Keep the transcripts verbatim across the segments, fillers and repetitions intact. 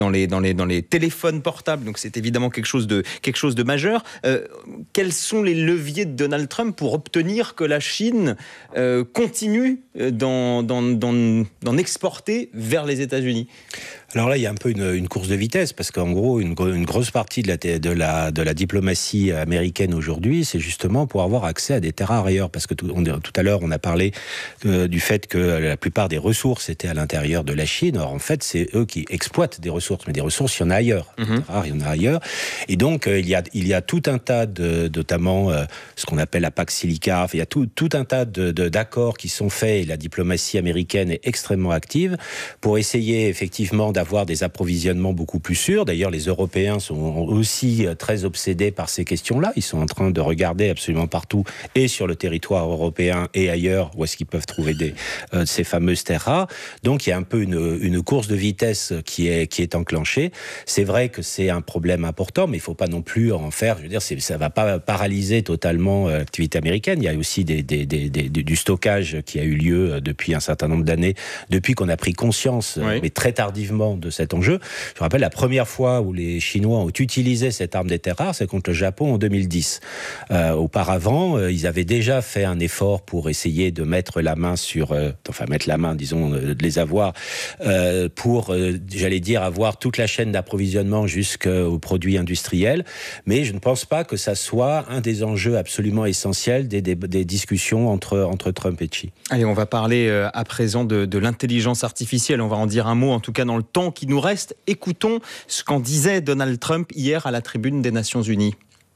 dans les, dans les, dans les téléphones portables. Donc c'est évidemment quelque chose de, quelque chose de majeur. Euh, quels sont les leviers de Donald Trump pour obtenir que la Chine euh, continue d'en, d'en, d'en, d'en exporter vers les États-Unis ? Alors là, il y a un peu une, une course de vitesse, parce qu'en gros, une, une grosse partie de la, de, la, de la diplomatie américaine aujourd'hui, c'est justement pour avoir accès à des terres ailleurs. Parce que tout, on, tout à l'heure, on a parlé euh, du fait que la plupart des ressources étaient à l'intérieur de la Chine. Or, en fait, c'est eux qui exploitent des ressources. Mais des ressources, il y en a ailleurs. Mmh. Des rares, il y en a ailleurs. Et donc, euh, il, y a, il y a tout un tas, de, notamment euh, ce qu'on appelle la Pax Silica, il y a tout, tout un tas de, de, d'accords qui sont faits, et la diplomatie américaine est extrêmement active, pour essayer effectivement d'avoir des approvisionnements beaucoup plus sûrs. D'ailleurs, les Européens sont aussi très obsédés par ces questions-là. Ils sont en train de regarder absolument partout, et sur le territoire européen et ailleurs, où est-ce qu'ils peuvent trouver des, euh, ces fameuses terres rares. Donc, il y a un peu une, une course de vitesse qui est, qui est enclenchée. C'est vrai que c'est un problème important, mais il ne faut pas non plus en faire, je veux dire, c'est, ça ne va pas paralyser totalement l'activité américaine. Il y a aussi des, des, des, des, du stockage qui a eu lieu depuis un certain nombre d'années, depuis qu'on a pris conscience, oui. mais très tardivement, de cet enjeu. Je me rappelle la première fois où les Chinois ont utilisé cette arme des terres rares, c'est contre le Japon en deux mille dix. Euh, auparavant, euh, ils avaient déjà fait un effort pour essayer de mettre la main sur, euh, enfin mettre la main, disons, euh, de les avoir, euh, pour, euh, j'allais dire, avoir toute la chaîne d'approvisionnement jusqu'aux produits industriels. Mais je ne pense pas que ça soit un des enjeux absolument essentiels des, des, des discussions entre, entre Trump et Xi. Allez, on va parler euh, à présent de, de l'intelligence artificielle. On va en dire un mot, en tout cas dans le temps qui nous reste. Écoutons ce qu'en disait Donald Trump hier à la tribune des Nations Unies.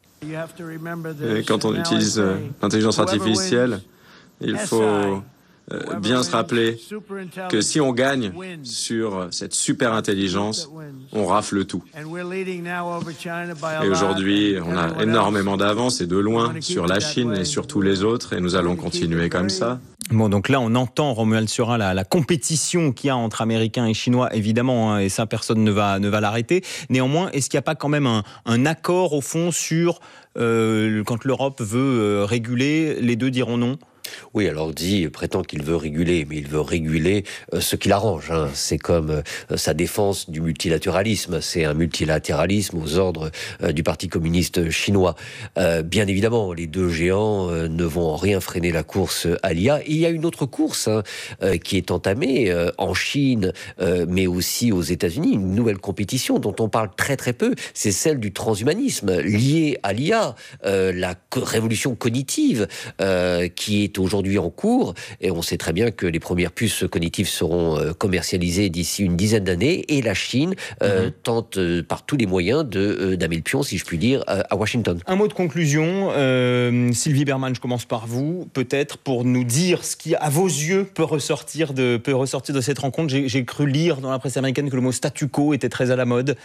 Et quand on utilise euh, l'intelligence artificielle, il faut euh, bien se rappeler que si on gagne sur cette super intelligence, on rafle tout. Et aujourd'hui, on a énormément d'avance et de loin sur la Chine et sur tous les autres, et nous allons continuer comme ça. Bon, donc là, on entend, Romuald Surin, la, la compétition qu'il y a entre Américains et Chinois, évidemment, hein, et ça, personne ne va, ne va l'arrêter. Néanmoins, est-ce qu'il n'y a pas quand même un, un accord, au fond, sur euh, quand l'Europe veut euh, réguler, les deux diront non ? Oui, alors Xi prétend qu'il veut réguler, mais il veut réguler euh, ce qui l'arrange. Hein. C'est comme euh, sa défense du multilatéralisme. C'est un multilatéralisme aux ordres euh, du Parti communiste chinois. Euh, bien évidemment, les deux géants euh, ne vont en rien freiner la course à l'I A. Et il y a une autre course hein, euh, qui est entamée euh, en Chine, euh, mais aussi aux États-Unis. Une nouvelle compétition dont on parle très très peu. C'est celle du transhumanisme liée à l'I A, euh, la co- révolution cognitive euh, qui est aujourd'hui en cours, et on sait très bien que les premières puces cognitives seront euh, commercialisées d'ici une dizaine d'années, et la Chine euh, mmh. tente euh, par tous les moyens de, euh, damer le pion, si je puis dire, euh, à Washington. Un mot de conclusion, euh, Sylvie Bermann, je commence par vous, peut-être pour nous dire ce qui, à vos yeux, peut ressortir de, peut ressortir de cette rencontre. J'ai, j'ai cru lire dans la presse américaine que le mot statu quo était très à la mode.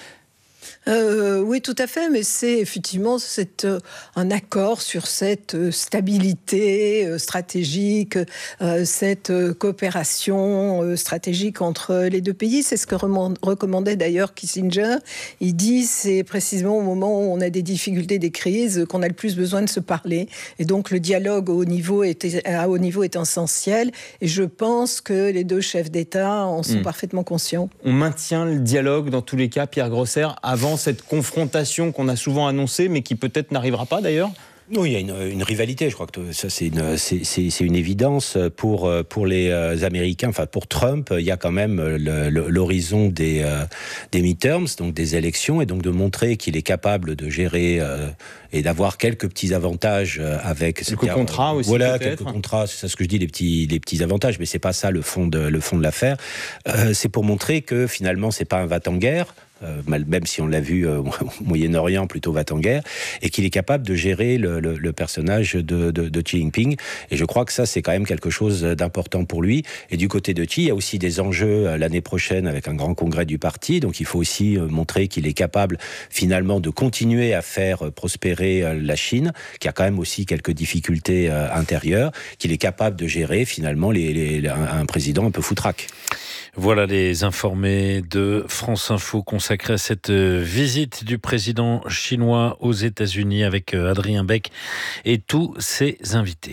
Euh, oui, tout à fait, mais c'est effectivement c'est, euh, un accord sur cette euh, stabilité euh, stratégique, euh, cette euh, coopération euh, stratégique entre les deux pays. C'est ce que remand- recommandait d'ailleurs Kissinger. Il dit c'est précisément au moment où on a des difficultés, des crises, qu'on a le plus besoin de se parler. Et donc le dialogue au niveau est, à haut niveau est essentiel. Et je pense que les deux chefs d'État en sont mmh. parfaitement conscients. On maintient le dialogue dans tous les cas, Pierre Grosser, avant cette confrontation qu'on a souvent annoncée, mais qui peut-être n'arrivera pas d'ailleurs ? Non, il y a une, une rivalité, je crois que ça c'est une, c'est, c'est, c'est une évidence pour, pour les Américains, enfin pour Trump, il y a quand même le, le, l'horizon des, des midterms, donc des élections, et donc de montrer qu'il est capable de gérer euh, et d'avoir quelques petits avantages avec... Quelques contrats aussi Voilà, peut-être. quelques contrats, c'est ça ce que je dis, les petits, les petits avantages, mais c'est pas ça le fond de, le fond de l'affaire. Euh, c'est pour montrer que finalement c'est pas un va-t-en-guerre, Euh, même si on l'a vu euh, au Moyen-Orient, plutôt va-t-en-guerre, et qu'il est capable de gérer le, le, le personnage de, de, de Xi Jinping. Et je crois que ça, c'est quand même quelque chose d'important pour lui. Et du côté de Xi, il y a aussi des enjeux euh, l'année prochaine avec un grand congrès du parti. Donc il faut aussi euh, montrer qu'il est capable finalement de continuer à faire euh, prospérer euh, la Chine, qui a quand même aussi quelques difficultés euh, intérieures, qu'il est capable de gérer finalement les, les, un, un président un peu foutraque. Voilà les informés de France Info consacrés à cette visite du président chinois aux États-Unis avec Adrien Beck et tous ses invités.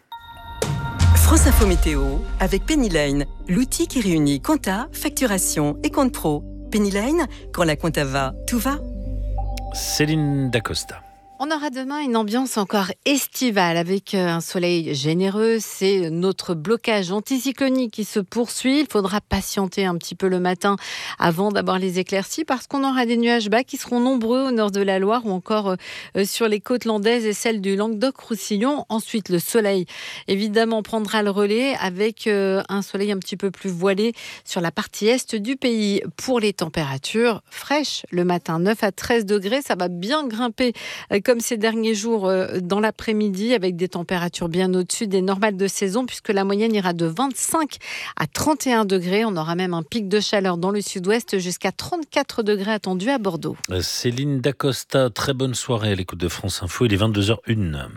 France Info Météo avec Penny Lane, l'outil qui réunit compta, facturation et compte pro. Penny Lane, quand la compta va, tout va. Céline Dacosta. On aura demain une ambiance encore estivale avec un soleil généreux. C'est notre blocage anticyclonique qui se poursuit. Il faudra patienter un petit peu le matin avant d'avoir les éclaircies parce qu'on aura des nuages bas qui seront nombreux au nord de la Loire ou encore sur les côtes landaises et celles du Languedoc-Roussillon. Ensuite, le soleil, évidemment, prendra le relais avec un soleil un petit peu plus voilé sur la partie est du pays. Pour les températures fraîches, le matin, neuf à treize degrés, ça va bien grimper comme ces derniers jours dans l'après-midi, avec des températures bien au-dessus des normales de saison, puisque la moyenne ira de vingt-cinq à trente et un degrés. On aura même un pic de chaleur dans le sud-ouest, jusqu'à trente-quatre degrés attendus à Bordeaux. Céline Dacosta, très bonne soirée à l'écoute de France Info. Il est vingt-deux heures une.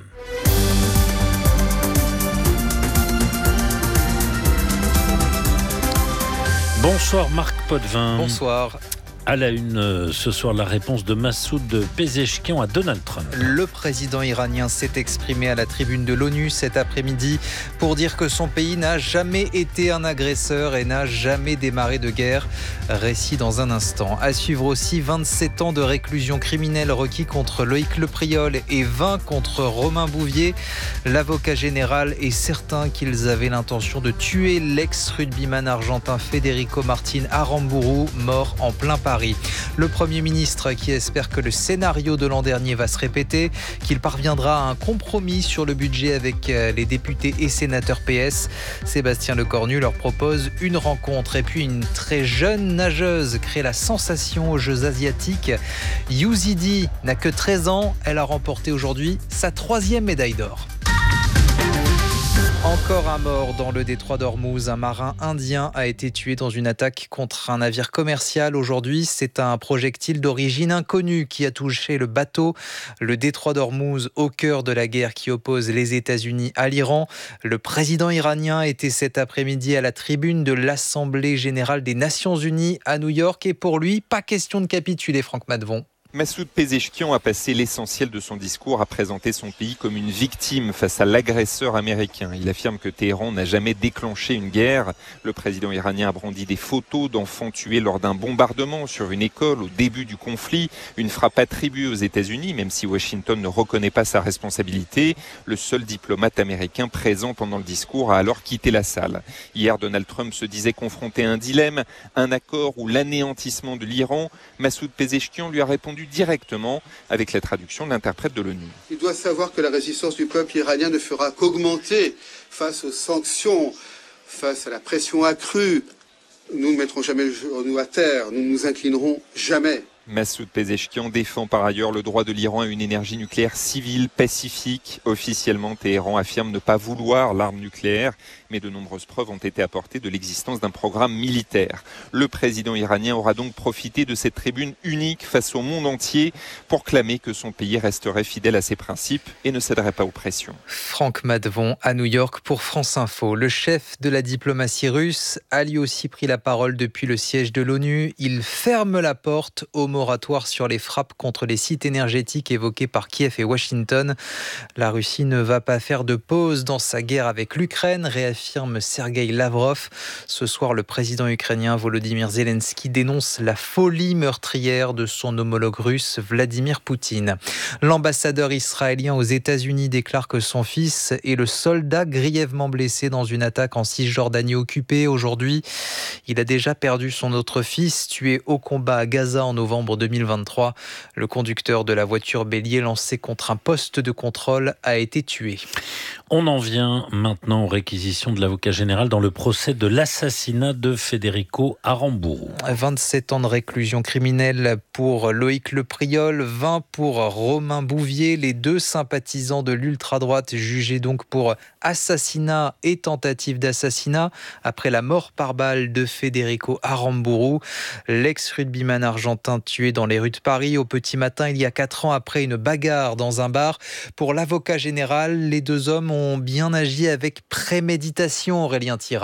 Bonsoir Marc Potvin. Bonsoir. À la une ce soir, la réponse de Massoud Pezeshkian à Donald Trump. Le président iranien s'est exprimé à la tribune de l'ONU cet après-midi pour dire que son pays n'a jamais été un agresseur et n'a jamais démarré de guerre. Récit dans un instant. À suivre aussi vingt-sept ans de réclusion criminelle requis contre Loïc Lepriol et vingt contre Romain Bouvier. L'avocat général est certain qu'ils avaient l'intention de tuer l'ex-rugbyman argentin Federico Martin Aramburu, mort en plein Paris. Le Premier ministre qui espère que le scénario de l'an dernier va se répéter, qu'il parviendra à un compromis sur le budget avec les députés et sénateurs P S. Sébastien Lecornu leur propose une rencontre. Et puis une très jeune nageuse crée la sensation aux Jeux asiatiques. Youzidi n'a que treize ans. Elle a remporté aujourd'hui sa troisième médaille d'or. Encore un mort dans le détroit d'Ormuz. Un marin indien a été tué dans une attaque contre un navire commercial. Aujourd'hui, c'est un projectile d'origine inconnue qui a touché le bateau. Le détroit d'Ormuz, au cœur de la guerre qui oppose les États-Unis à l'Iran. Le président iranien était cet après-midi à la tribune de l'Assemblée générale des Nations unies à New York. Et pour lui, pas question de capituler, Franck Madvon. Massoud Pezeshkian a passé l'essentiel de son discours à présenter son pays comme une victime face à l'agresseur américain. Il affirme que Téhéran n'a jamais déclenché une guerre. Le président iranien a brandi des photos d'enfants tués lors d'un bombardement sur une école au début du conflit. Une frappe attribuée aux États-Unis, même si Washington ne reconnaît pas sa responsabilité. Le seul diplomate américain présent pendant le discours a alors quitté la salle. Hier, Donald Trump se disait confronté à un dilemme, un accord ou l'anéantissement de l'Iran. Massoud Pezeshkian lui a répondu directement avec la traduction de l'interprète de l'ONU. Il doit savoir que la résistance du peuple iranien ne fera qu'augmenter face aux sanctions, face à la pression accrue. Nous ne mettrons jamais le genou à terre, nous ne nous inclinerons jamais. Massoud Pezeshkian défend par ailleurs le droit de l'Iran à une énergie nucléaire civile, pacifique. Officiellement, Téhéran affirme ne pas vouloir l'arme nucléaire, mais de nombreuses preuves ont été apportées de l'existence d'un programme militaire. Le président iranien aura donc profité de cette tribune unique face au monde entier pour clamer que son pays resterait fidèle à ses principes et ne céderait pas aux pressions. Franck Madvon à New York pour France Info. Le chef de la diplomatie russe a lui aussi pris la parole depuis le siège de l'ONU. Il ferme la porte au moratoire sur les frappes contre les sites énergétiques évoqués par Kiev et Washington. La Russie ne va pas faire de pause dans sa guerre avec l'Ukraine, réaffirme Sergueï Lavrov. Ce soir, le président ukrainien Volodymyr Zelensky dénonce la folie meurtrière de son homologue russe Vladimir Poutine. L'ambassadeur israélien aux États-Unis déclare que son fils est le soldat grièvement blessé dans une attaque en Cisjordanie occupée. Aujourd'hui, il a déjà perdu son autre fils, tué au combat à Gaza en novembre deux mille vingt-trois. Le conducteur de la voiture bélier lancée contre un poste de contrôle a été tué. On en vient maintenant aux réquisitions de l'avocat général dans le procès de l'assassinat de Federico Aramburu. vingt-sept ans de réclusion criminelle pour Loïc Lepriol, vingt pour Romain Bouvier, les deux sympathisants de l'ultra-droite jugés donc pour assassinat et tentative d'assassinat après la mort par balle de Federico Aramburu, l'ex-rugbyman argentin tué dans les rues de Paris au petit matin il y a quatre ans après une bagarre dans un bar. Pour l'avocat général, les deux hommes ont bien agi avec préméditation, Aurélien Tirard.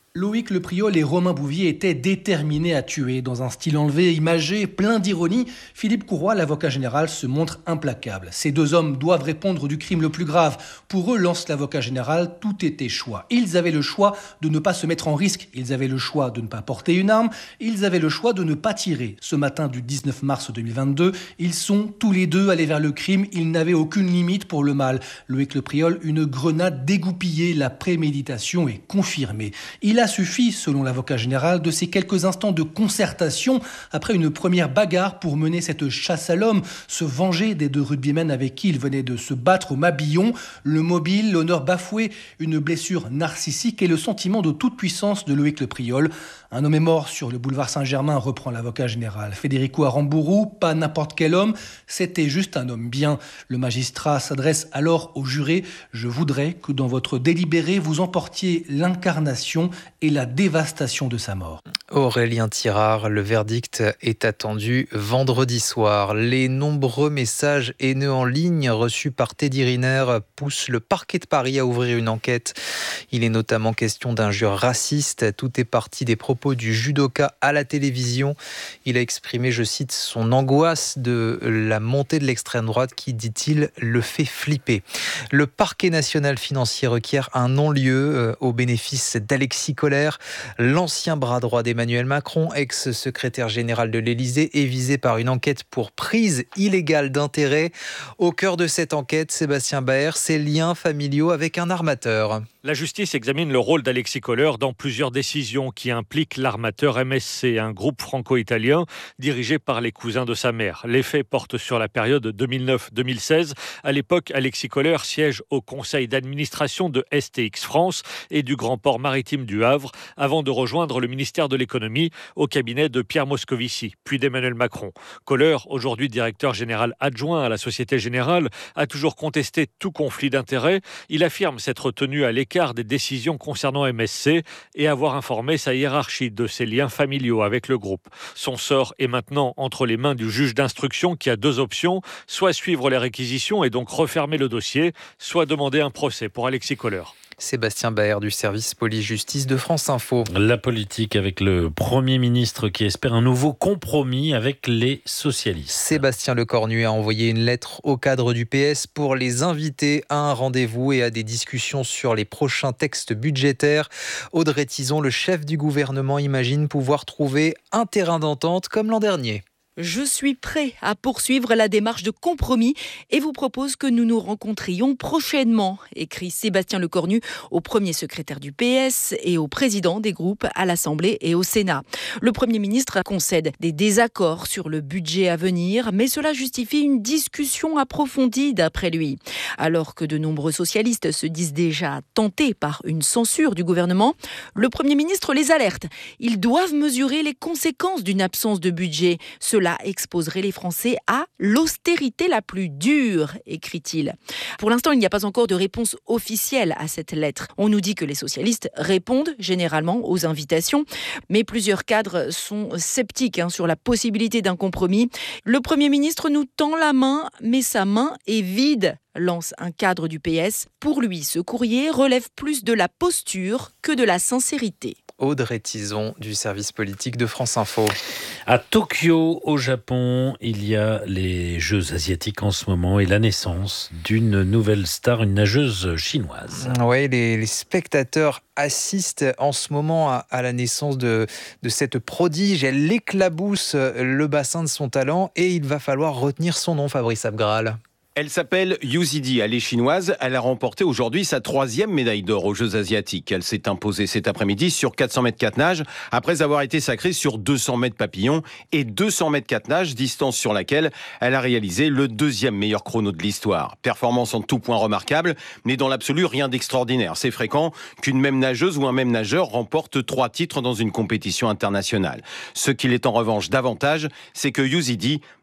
Loïc Lepriol et Romain Bouvier étaient déterminés à tuer. Dans un style enlevé, imagé, plein d'ironie, Philippe Courroy, l'avocat général, se montre implacable. Ces deux hommes doivent répondre du crime le plus grave. Pour eux, lance l'avocat général, tout était choix. Ils avaient le choix de ne pas se mettre en risque. Ils avaient le choix de ne pas porter une arme. Ils avaient le choix de ne pas tirer. Ce matin du dix-neuf mars deux mille vingt-deux, ils sont tous les deux allés vers le crime. Ils n'avaient aucune limite pour le mal. Loïc Lepriol, une grenade dégoupillée. La préméditation est confirmée. Il Il a suffi, selon l'avocat général, de ces quelques instants de concertation après une première bagarre pour mener cette chasse à l'homme, se venger des deux rugbymen avec qui il venait de se battre au Mabillon, le mobile, l'honneur bafoué, une blessure narcissique et le sentiment de toute puissance de Loïc Lepriol. Un homme est mort sur le boulevard Saint-Germain, reprend l'avocat général. Federico Aramburu, pas n'importe quel homme, c'était juste un homme bien. Le magistrat s'adresse alors au juré. Je voudrais que dans votre délibéré, vous emportiez l'incarnation et la dévastation de sa mort. Aurélien Tirard, le verdict est attendu vendredi soir. Les nombreux messages haineux en ligne reçus par Teddy Riner poussent le parquet de Paris à ouvrir une enquête. Il est notamment question d'injures racistes. Tout est parti des propos du judoka à la télévision. Il a exprimé, je cite, son angoisse de la montée de l'extrême droite qui, dit-il, le fait flipper. Le parquet national financier requiert un non-lieu au bénéfice d'Alexis Kohler, l'ancien bras droit d'Emmanuel Macron, ex-secrétaire général de l'Élysée, est visé par une enquête pour prise illégale d'intérêt. Au cœur de cette enquête, Sébastien Baer, ses liens familiaux avec un armateur. La justice examine le rôle d'Alexis Kohler dans plusieurs décisions qui impliquent l'armateur M S C, un groupe franco-italien dirigé par les cousins de sa mère. Les faits portent sur la période deux mille neuf deux mille seize. À l'époque, Alexis Kohler siège au conseil d'administration de S T X France et du Grand Port Maritime du Havre avant de rejoindre le ministère de l'économie au cabinet de Pierre Moscovici, puis d'Emmanuel Macron. Kohler, aujourd'hui directeur général adjoint à la Société Générale, a toujours contesté tout conflit d'intérêts. Il affirme s'être tenu à l'écart des décisions concernant M S C et avoir informé sa hiérarchie de ses liens familiaux avec le groupe. Son sort est maintenant entre les mains du juge d'instruction qui a deux options, soit suivre les réquisitions et donc refermer le dossier, soit demander un procès pour Alexis Kohler. Sébastien Baer du service police-justice de France Info. La politique avec le Premier ministre qui espère un nouveau compromis avec les socialistes. Sébastien Lecornu a envoyé une lettre au cadre du P S pour les inviter à un rendez-vous et à des discussions sur les prochains textes budgétaires. Audrey Tizon, le chef du gouvernement, imagine pouvoir trouver un terrain d'entente comme l'an dernier. Je suis prêt à poursuivre la démarche de compromis et vous propose que nous nous rencontrions prochainement, écrit Sébastien Lecornu au premier secrétaire du P S et au président des groupes à l'Assemblée et au Sénat. Le Premier ministre concède des désaccords sur le budget à venir, mais cela justifie une discussion approfondie d'après lui. Alors que de nombreux socialistes se disent déjà tentés par une censure du gouvernement, le Premier ministre les alerte. Ils doivent mesurer les conséquences d'une absence de budget. Cela exposerait les Français à l'austérité la plus dure, écrit-il. Pour l'instant, il n'y a pas encore de réponse officielle à cette lettre. On nous dit que les socialistes répondent généralement aux invitations, mais plusieurs cadres sont sceptiques hein, sur la possibilité d'un compromis. Le Premier ministre nous tend la main, mais sa main est vide, lance un cadre du P S. Pour lui, ce courrier relève plus de la posture que de la sincérité. Audrey Tizon du service politique de France Info. À Tokyo, au Japon, il y a les Jeux asiatiques en ce moment et la naissance d'une nouvelle star, une nageuse chinoise. Oui, les, les spectateurs assistent en ce moment à, à la naissance de, de cette prodige. Elle éclabousse le bassin de son talent et il va falloir retenir son nom, Fabrice Abgral. Elle s'appelle Yu Zidi, elle est chinoise. Elle a remporté aujourd'hui sa troisième médaille d'or aux Jeux asiatiques. Elle s'est imposée cet après-midi sur quatre cents mètres quatre-nage après avoir été sacrée sur deux cents mètres papillon et deux cents mètres quatre-nage, distance sur laquelle elle a réalisé le deuxième meilleur chrono de l'histoire. Performance en tout point remarquable, mais dans l'absolu rien d'extraordinaire. C'est fréquent qu'une même nageuse ou un même nageur remporte trois titres dans une compétition internationale. Ce qu'il est en revanche davantage, c'est que Yu Zidi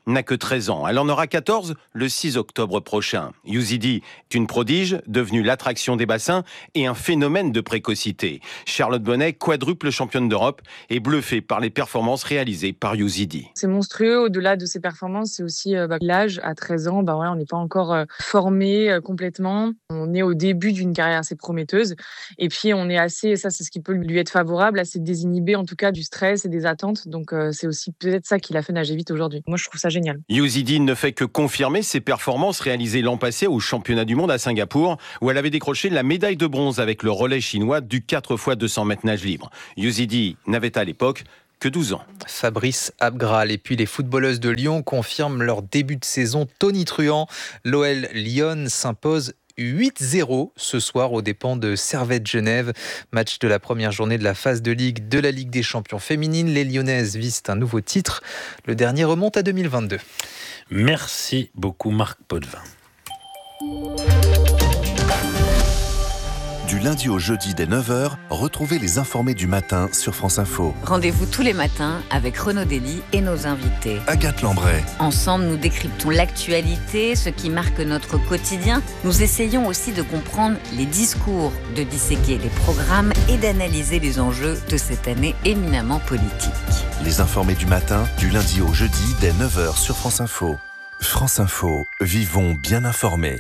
n'a que treize ans. Elle en aura quatorze le six octobre prochain. Youzidi est une prodige, devenue l'attraction des bassins et un phénomène de précocité. Charlotte Bonnet, quadruple championne d'Europe, est bluffée par les performances réalisées par Youzidi. C'est monstrueux. Au-delà de ces performances, c'est aussi euh, bah, l'âge. À treize ans, bah, ouais, on n'est pas encore euh, formé euh, complètement. On est au début d'une carrière assez prometteuse. Et puis, on est assez, ça c'est ce qui peut lui être favorable, assez désinhibé en tout cas du stress et des attentes. Donc, euh, c'est aussi peut-être ça qui l'a fait nager vite aujourd'hui. Moi, je trouve ça génial. Youzidi ne fait que confirmer ses performances réalisées l'an passé au championnat du monde à Singapour, où elle avait décroché la médaille de bronze avec le relais chinois du quatre fois deux cents mètres nage libre. Youzidi n'avait à l'époque que douze ans. Fabrice Abgral. Et puis les footballeuses de Lyon confirment leur début de saison tonitruant. L'O L Lyon s'impose huit zéro ce soir aux dépens de Servette Genève. Match de la première journée de la phase de Ligue de la Ligue des Champions féminines. Les Lyonnaises visent un nouveau titre. Le dernier remonte à deux mille vingt-deux. Merci beaucoup Marc Potvin. Du lundi au jeudi dès neuf heures, retrouvez les informés du matin sur France Info. Rendez-vous tous les matins avec Renaud Dely et nos invités. Agathe Lambray. Ensemble, nous décryptons l'actualité, ce qui marque notre quotidien. Nous essayons aussi de comprendre les discours, de disséquer les programmes et d'analyser les enjeux de cette année éminemment politique. Les informés du matin, du lundi au jeudi dès neuf heures sur France Info. France Info, vivons bien informés.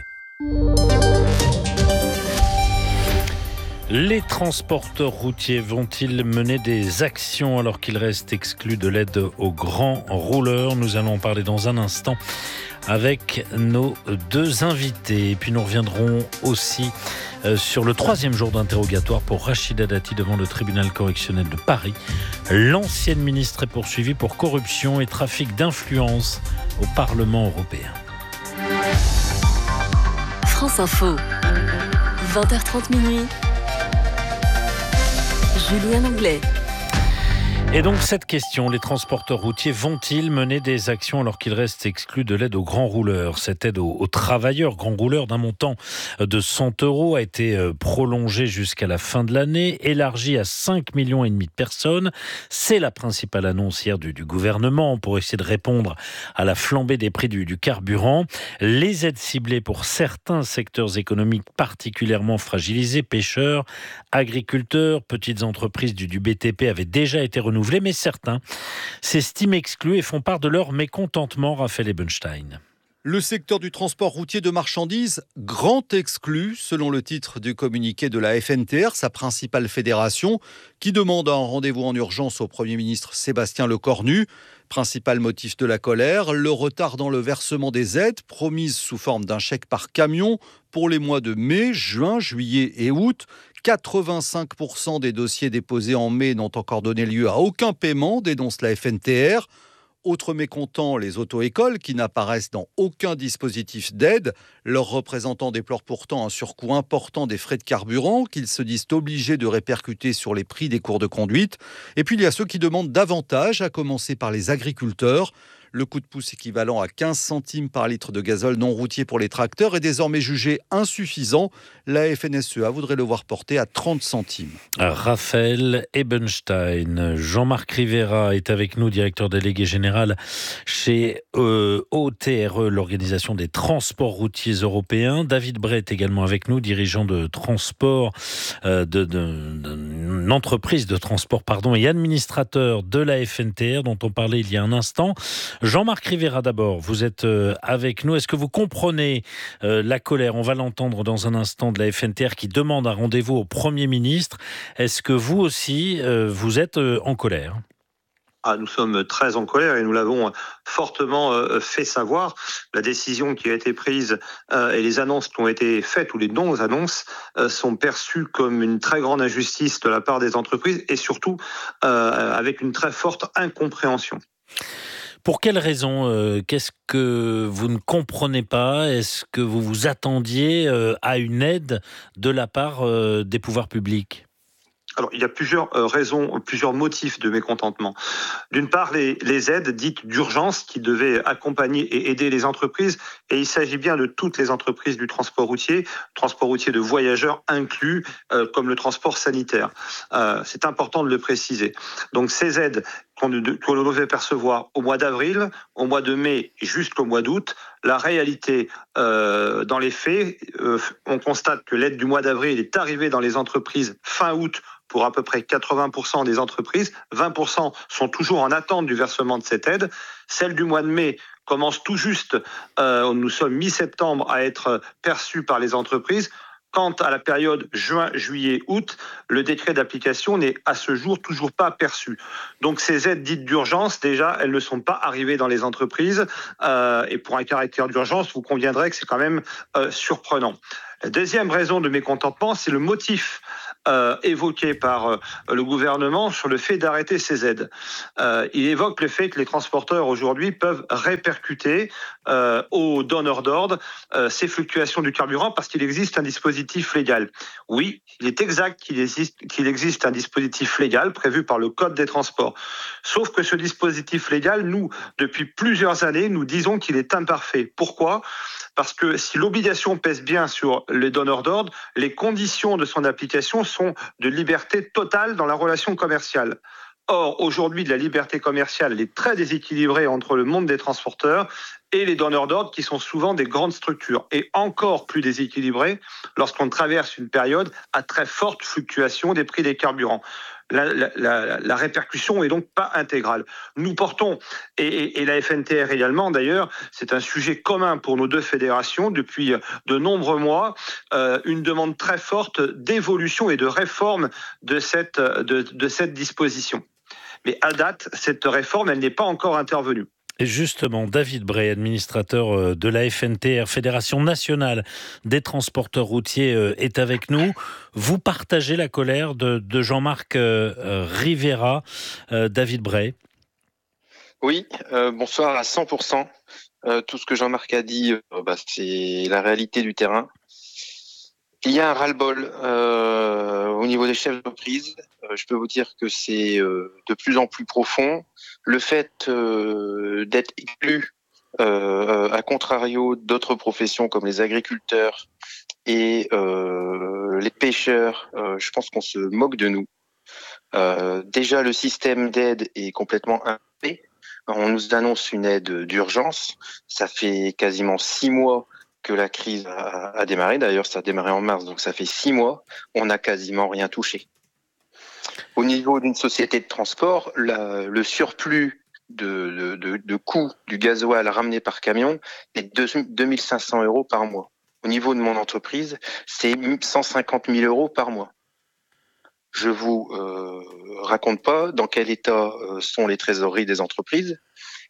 Les transporteurs routiers vont-ils mener des actions alors qu'ils restent exclus de l'aide aux grands rouleurs ? Nous allons en parler dans un instant avec nos deux invités. Et puis nous reviendrons aussi sur le troisième jour d'interrogatoire pour Rachida Dati devant le tribunal correctionnel de Paris. L'ancienne ministre est poursuivie pour corruption et trafic d'influence au Parlement européen. France Info, vingt heures trente minuit. Julien Anglais. Et donc cette question, les transporteurs routiers vont-ils mener des actions alors qu'ils restent exclus de l'aide aux grands rouleurs ? Cette aide aux, aux travailleurs grands rouleurs d'un montant de cent euros a été prolongée jusqu'à la fin de l'année, élargie à cinq millions et demi de personnes. C'est la principale annonce hier du, du gouvernement pour essayer de répondre à la flambée des prix du, du carburant. Les aides ciblées pour certains secteurs économiques particulièrement fragilisés, pêcheurs, agriculteurs, petites entreprises du, du B T P avaient déjà été renouvelées. Mais certains s'estiment exclus et font part de leur mécontentement. Raphaël Ebenstein. Le secteur du transport routier de marchandises, grand exclu, selon le titre du communiqué de la F N T R, sa principale fédération, qui demande un rendez-vous en urgence au Premier ministre Sébastien Lecornu. Principal motif de la colère, le retard dans le versement des aides, promises sous forme d'un chèque par camion pour les mois de mai, juin, juillet et août. quatre-vingt-cinq pour cent des dossiers déposés en mai n'ont encore donné lieu à aucun paiement, dénonce la F N T R. Autres mécontents, les auto-écoles qui n'apparaissent dans aucun dispositif d'aide. Leurs représentants déplorent pourtant un surcoût important des frais de carburant qu'ils se disent obligés de répercuter sur les prix des cours de conduite. Et puis il y a ceux qui demandent davantage, à commencer par les agriculteurs. Le coup de pouce équivalent à quinze centimes par litre de gazole non routier pour les tracteurs est désormais jugé insuffisant. La F N S E A voudrait le voir porté à trente centimes. Raphaël Ebenstein. Jean-Marc Rivera est avec nous, directeur délégué général chez euh, O T R E, l'Organisation des transports routiers européens. David Bray est également avec nous, dirigeant de transport, euh, de, de, d'une entreprise de transport pardon, et administrateur de la F N T R dont on parlait il y a un instant. Jean-Marc Rivera d'abord, vous êtes avec nous. Est-ce que vous comprenez euh, la colère, on va l'entendre dans un instant, de la F N T R qui demande un rendez-vous au Premier ministre. Est-ce que vous aussi, euh, vous êtes euh, en colère ? Ah, nous sommes très en colère et nous l'avons fortement euh, fait savoir. La décision qui a été prise euh, et les annonces qui ont été faites, ou les non-annonces, euh, sont perçues comme une très grande injustice de la part des entreprises et surtout euh, avec une très forte incompréhension. Pour quelles raisons euh, Qu'est-ce que vous ne comprenez pas ? Est-ce que vous vous attendiez euh, à une aide de la part euh, des pouvoirs publics ? Alors, il y a plusieurs euh, raisons, plusieurs motifs de mécontentement. D'une part, les, les aides dites d'urgence qui devaient accompagner et aider les entreprises. Et il s'agit bien de toutes les entreprises du transport routier, transport routier de voyageurs inclus, euh, comme le transport sanitaire. Euh, c'est important de le préciser. Donc, ces aides qu'on devait percevoir au mois d'avril, au mois de mai jusqu'au mois d'août. La réalité, euh, dans les faits, euh, on constate que l'aide du mois d'avril est arrivée dans les entreprises fin août pour à peu près quatre-vingts pour cent des entreprises. vingt pour cent sont toujours en attente du versement de cette aide. Celle du mois de mai commence tout juste, euh, nous sommes mi-septembre, à être perçue par les entreprises. Quant à la période juin, juillet, août, le décret d'application n'est à ce jour toujours pas perçu. Donc ces aides dites d'urgence, déjà, elles ne sont pas arrivées dans les entreprises. Euh, et pour un caractère d'urgence, vous conviendrez que c'est quand même euh, surprenant. La deuxième raison de mécontentement, c'est le motif euh, évoqué par euh, le gouvernement sur le fait d'arrêter ces aides. Euh, il évoque le fait que les transporteurs aujourd'hui peuvent répercuter euh, aux donneurs d'ordre euh, ces fluctuations du carburant parce qu'il existe un dispositif légal. Oui, il est exact qu'il existe, qu'il existe un dispositif légal prévu par le Code des transports. Sauf que ce dispositif légal, nous, depuis plusieurs années, nous disons qu'il est imparfait. Pourquoi ? Parce que si l'obligation pèse bien sur les donneurs d'ordre, les conditions de son application sont de liberté totale dans la relation commerciale. Or, aujourd'hui, la liberté commerciale est très déséquilibrée entre le monde des transporteurs et les donneurs d'ordre qui sont souvent des grandes structures, et encore plus déséquilibrée lorsqu'on traverse une période à très forte fluctuation des prix des carburants. La, la, la, la répercussion est donc pas intégrale. Nous portons, et, et, et la F N T R également d'ailleurs, c'est un sujet commun pour nos deux fédérations depuis de nombreux mois, euh, une demande très forte d'évolution et de réforme de cette, de, de cette disposition. Mais à date, cette réforme, elle n'est pas encore intervenue. Et justement, David Bray, administrateur de la F N T R, Fédération nationale des transporteurs routiers, est avec nous. Vous partagez la colère de, de Jean-Marc Rivera. David Bray. Oui, euh, bonsoir à cent pour cent. Euh, tout ce que Jean-Marc a dit, euh, bah, c'est la réalité du terrain. Il y a un ras-le-bol euh, au niveau des chefs d'entreprise. Euh, je peux vous dire que c'est euh, de plus en plus profond. Le fait euh, d'être exclu, euh, à contrario d'autres professions comme les agriculteurs et euh, les pêcheurs, euh, je pense qu'on se moque de nous. Euh, déjà, le système d'aide est complètement impayé. On nous annonce une aide d'urgence. Ça fait quasiment six mois que la crise a, a démarré. D'ailleurs, ça a démarré en mars, donc ça fait six mois. On n'a quasiment rien touché. Au niveau d'une société de transport, la, le surplus de, de, de, de coût du gasoil ramené par camion est de deux mille cinq cents euros par mois. Au niveau de mon entreprise, c'est cent cinquante mille euros par mois. Je vous euh, raconte pas dans quel état euh, sont les trésoreries des entreprises.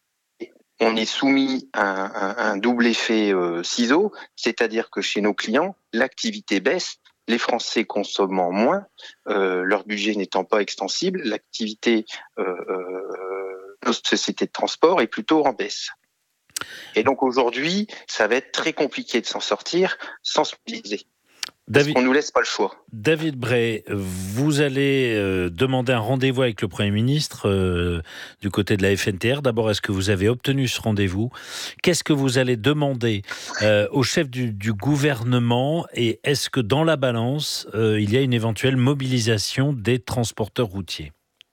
On est soumis à un, à un double effet euh, ciseau, c'est-à-dire que chez nos clients, l'activité baisse, les Français consommant moins, euh, leur budget n'étant pas extensible, l'activité euh, euh, de nos sociétés de transport est plutôt en baisse. Et donc aujourd'hui, ça va être très compliqué de s'en sortir sans se mobiliser. David, parce qu'on nous laisse pas le choix. David Bray, vous allez euh, demander un rendez-vous avec le Premier ministre euh, du côté de la F N T R. D'abord, est-ce que vous avez obtenu ce rendez-vous ? Qu'est-ce que vous allez demander euh, au chef du, du gouvernement ? Et est-ce que dans la balance, euh, il y a une éventuelle mobilisation des transporteurs routiers ?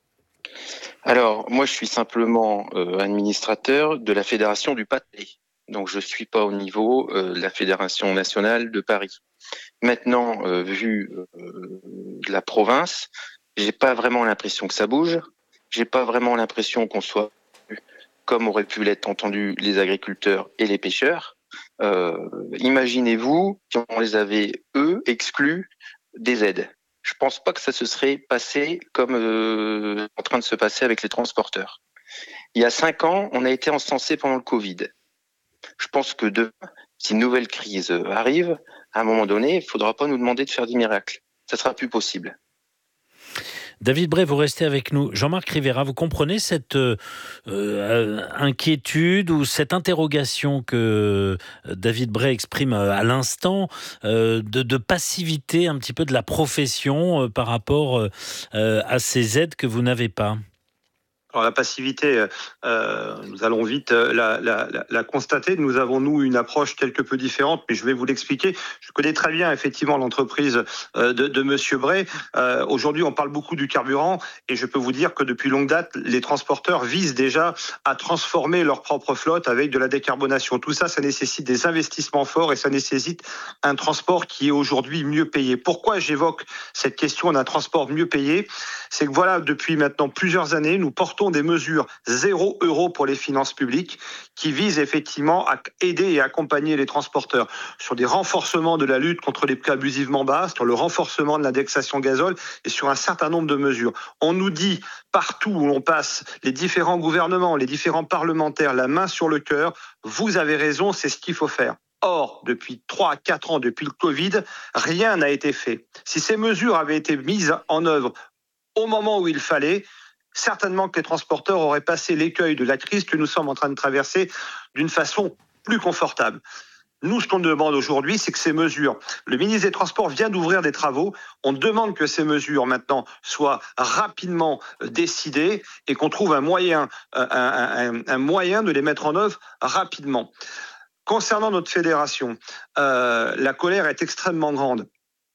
Alors, moi, je suis simplement euh, administrateur de la Fédération du Pas-de-Calais. Donc, je ne suis pas au niveau euh, de la Fédération nationale de Paris. Maintenant, euh, vu euh, de la province, j'ai pas vraiment l'impression que ça bouge. J'ai pas vraiment l'impression qu'on soit comme auraient pu l'être entendu les agriculteurs et les pêcheurs. Euh, imaginez-vous si on les avait eux exclus des aides. Je pense pas que ça se serait passé comme euh, en train de se passer avec les transporteurs. Il y a cinq ans, on a été encensé pendant le Covid. Je pense que demain, si une nouvelle crise arrive, à un moment donné, il ne faudra pas nous demander de faire des miracles. Ça ne sera plus possible. David Bray, vous restez avec nous. Jean-Marc Rivera, vous comprenez cette euh, euh, inquiétude ou cette interrogation que David Bray exprime à l'instant euh, de, de passivité un petit peu de la profession euh, par rapport euh, à ces aides que vous n'avez pas ? Alors la passivité, euh, nous allons vite la, la, la, la constater. Nous avons, nous, une approche quelque peu différente, mais je vais vous l'expliquer. Je connais très bien, effectivement, l'entreprise de, de Monsieur Bray. Euh, aujourd'hui, on parle beaucoup du carburant, et je peux vous dire que depuis longue date, les transporteurs visent déjà à transformer leur propre flotte avec de la décarbonation. Tout ça, ça nécessite des investissements forts et ça nécessite un transport qui est aujourd'hui mieux payé. Pourquoi j'évoque cette question d'un transport mieux payé ? C'est que voilà, depuis maintenant plusieurs années, nous portons des mesures zéro euro pour les finances publiques qui visent effectivement à aider et accompagner les transporteurs sur des renforcements de la lutte contre les prix abusivement bas, sur le renforcement de l'indexation gazole et sur un certain nombre de mesures. On nous dit partout où l'on passe, les différents gouvernements, les différents parlementaires, la main sur le cœur, vous avez raison, c'est ce qu'il faut faire. Or, depuis trois à quatre ans, depuis le Covid, rien n'a été fait. Si ces mesures avaient été mises en œuvre au moment où il fallait, certainement que les transporteurs auraient passé l'écueil de la crise que nous sommes en train de traverser d'une façon plus confortable. Nous, ce qu'on demande aujourd'hui, c'est que ces mesures, le ministre des Transports vient d'ouvrir des travaux, on demande que ces mesures maintenant soient rapidement décidées et qu'on trouve un moyen, un, un, un moyen de les mettre en œuvre rapidement. Concernant notre fédération, euh, la colère est extrêmement grande.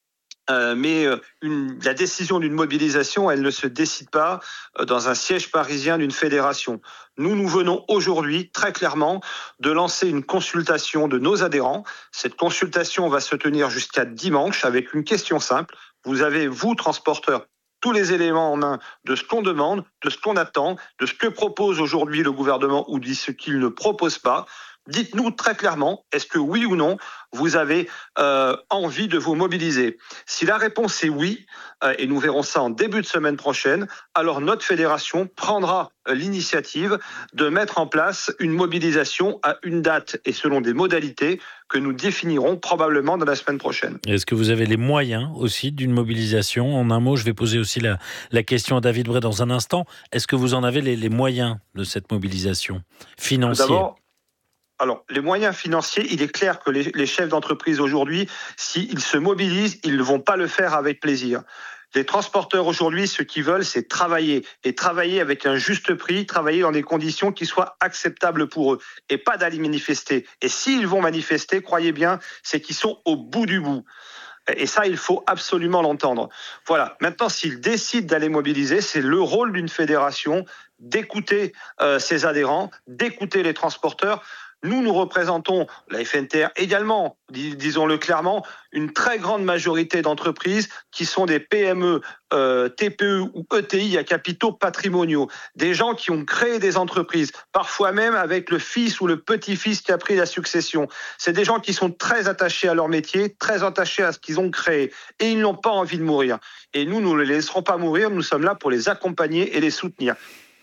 Euh, mais une, la décision d'une mobilisation, elle ne se décide pas dans un siège parisien d'une fédération. Nous, nous venons aujourd'hui, très clairement, de lancer une consultation de nos adhérents. Cette consultation va se tenir jusqu'à dimanche avec une question simple. Vous avez, vous, transporteurs, tous les éléments en main de ce qu'on demande, de ce qu'on attend, de ce que propose aujourd'hui le gouvernement ou de ce qu'il ne propose pas. Dites-nous très clairement, est-ce que oui ou non, vous avez euh, envie de vous mobiliser ? Si la réponse est oui, euh, et nous verrons ça en début de semaine prochaine, alors notre fédération prendra euh, l'initiative de mettre en place une mobilisation à une date et selon des modalités que nous définirons probablement dans la semaine prochaine. Est-ce que vous avez les moyens aussi d'une mobilisation ? En un mot, je vais poser aussi la, la question à David Bray dans un instant. Est-ce que vous en avez les, les moyens de cette mobilisation financière ? D'abord, Alors, les moyens financiers, il est clair que les, les chefs d'entreprise aujourd'hui, s'ils se mobilisent, ils ne vont pas le faire avec plaisir. Les transporteurs aujourd'hui, ce qu'ils veulent, c'est travailler. Et travailler avec un juste prix, travailler dans des conditions qui soient acceptables pour eux. Et pas d'aller manifester. Et s'ils vont manifester, croyez bien, c'est qu'ils sont au bout du bout. Et ça, il faut absolument l'entendre. Voilà. Maintenant, s'ils décident d'aller mobiliser, c'est le rôle d'une fédération d'écouter euh, ses adhérents, d'écouter les transporteurs. Nous, nous représentons, la F N T R également, dis, disons-le clairement, une très grande majorité d'entreprises qui sont des P M E, euh, T P E ou E T I à capitaux patrimoniaux. Des gens qui ont créé des entreprises, parfois même avec le fils ou le petit-fils qui a pris la succession. C'est des gens qui sont très attachés à leur métier, très attachés à ce qu'ils ont créé. Et ils n'ont pas envie de mourir. Et nous, nous ne les laisserons pas mourir, nous sommes là pour les accompagner et les soutenir.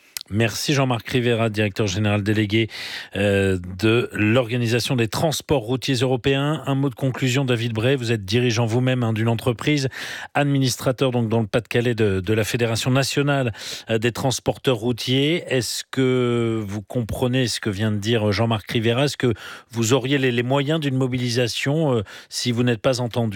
Merci Jean-Marc Rivera, directeur général délégué euh, de l'Organisation des transports routiers européens. Un mot de conclusion, David Bray, vous êtes dirigeant vous-même hein, d'une entreprise, administrateur donc dans le Pas-de-Calais de, de la Fédération nationale des transporteurs routiers. Est-ce que vous comprenez ce que vient de dire Jean-Marc Rivera ? Est-ce que vous auriez les, les moyens d'une mobilisation euh, si vous n'êtes pas entendu ?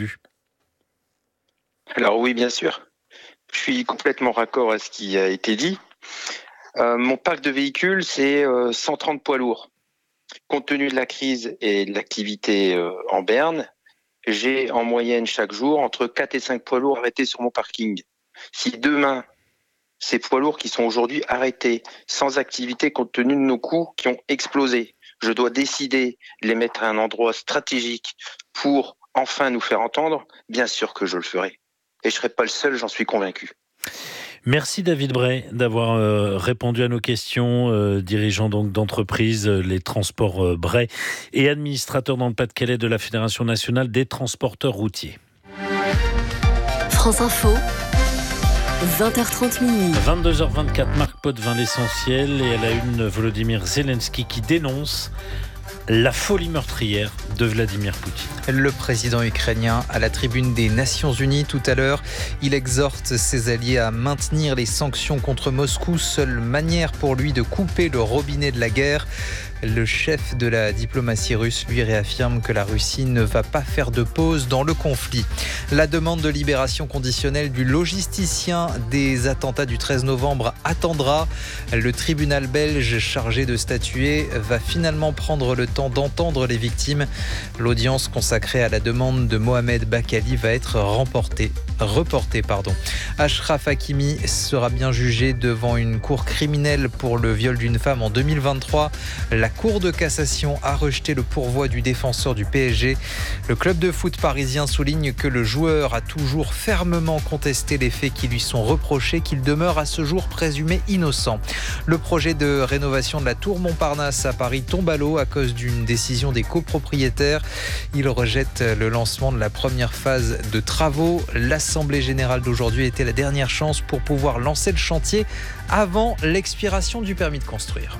Alors oui, bien sûr. Je suis complètement raccord à ce qui a été dit. Euh, mon parc de véhicules, c'est euh, cent trente poids lourds. Compte tenu de la crise et de l'activité euh, en berne, j'ai en moyenne chaque jour entre quatre et cinq poids lourds arrêtés sur mon parking. Si demain, ces poids lourds qui sont aujourd'hui arrêtés, sans activité compte tenu de nos coûts qui ont explosé, je dois décider de les mettre à un endroit stratégique pour enfin nous faire entendre, bien sûr que je le ferai. Et je ne serai pas le seul, j'en suis convaincu. Merci David Bray d'avoir euh, répondu à nos questions, euh, dirigeant donc d'entreprise, euh, les transports euh, Bray et administrateur dans le Pas-de-Calais de la Fédération nationale des transporteurs routiers. France Info, vingt heures trente minuit. vingt-deux heures vingt-quatre, Marc Potvin, l'essentiel, et à la une, Volodymyr Zelensky qui dénonce la folie meurtrière de Vladimir Poutine. Le président ukrainien à la tribune des Nations Unies tout à l'heure, il exhorte ses alliés à maintenir les sanctions contre Moscou, seule manière pour lui de couper le robinet de la guerre. Le chef de la diplomatie russe lui réaffirme que la Russie ne va pas faire de pause dans le conflit. La demande de libération conditionnelle du logisticien des attentats du treize novembre attendra. Le tribunal belge chargé de statuer va finalement prendre le temps d'entendre les victimes. L'audience consacrée à la demande de Mohamed Bakali va être remportée, reportée. Pardon. Achraf Hakimi sera bien jugé devant une cour criminelle pour le viol d'une femme en deux mille vingt-trois. La Cour de cassation a rejeté le pourvoi du défenseur du P S G. Le club de foot parisien souligne que le joueur a toujours fermement contesté les faits qui lui sont reprochés, qu'il demeure à ce jour présumé innocent. Le projet de rénovation de la tour Montparnasse à Paris tombe à l'eau à cause d'une décision des copropriétaires. Ils rejettent le lancement de la première phase de travaux. L'Assemblée générale d'aujourd'hui était la dernière chance pour pouvoir lancer le chantier avant l'expiration du permis de construire.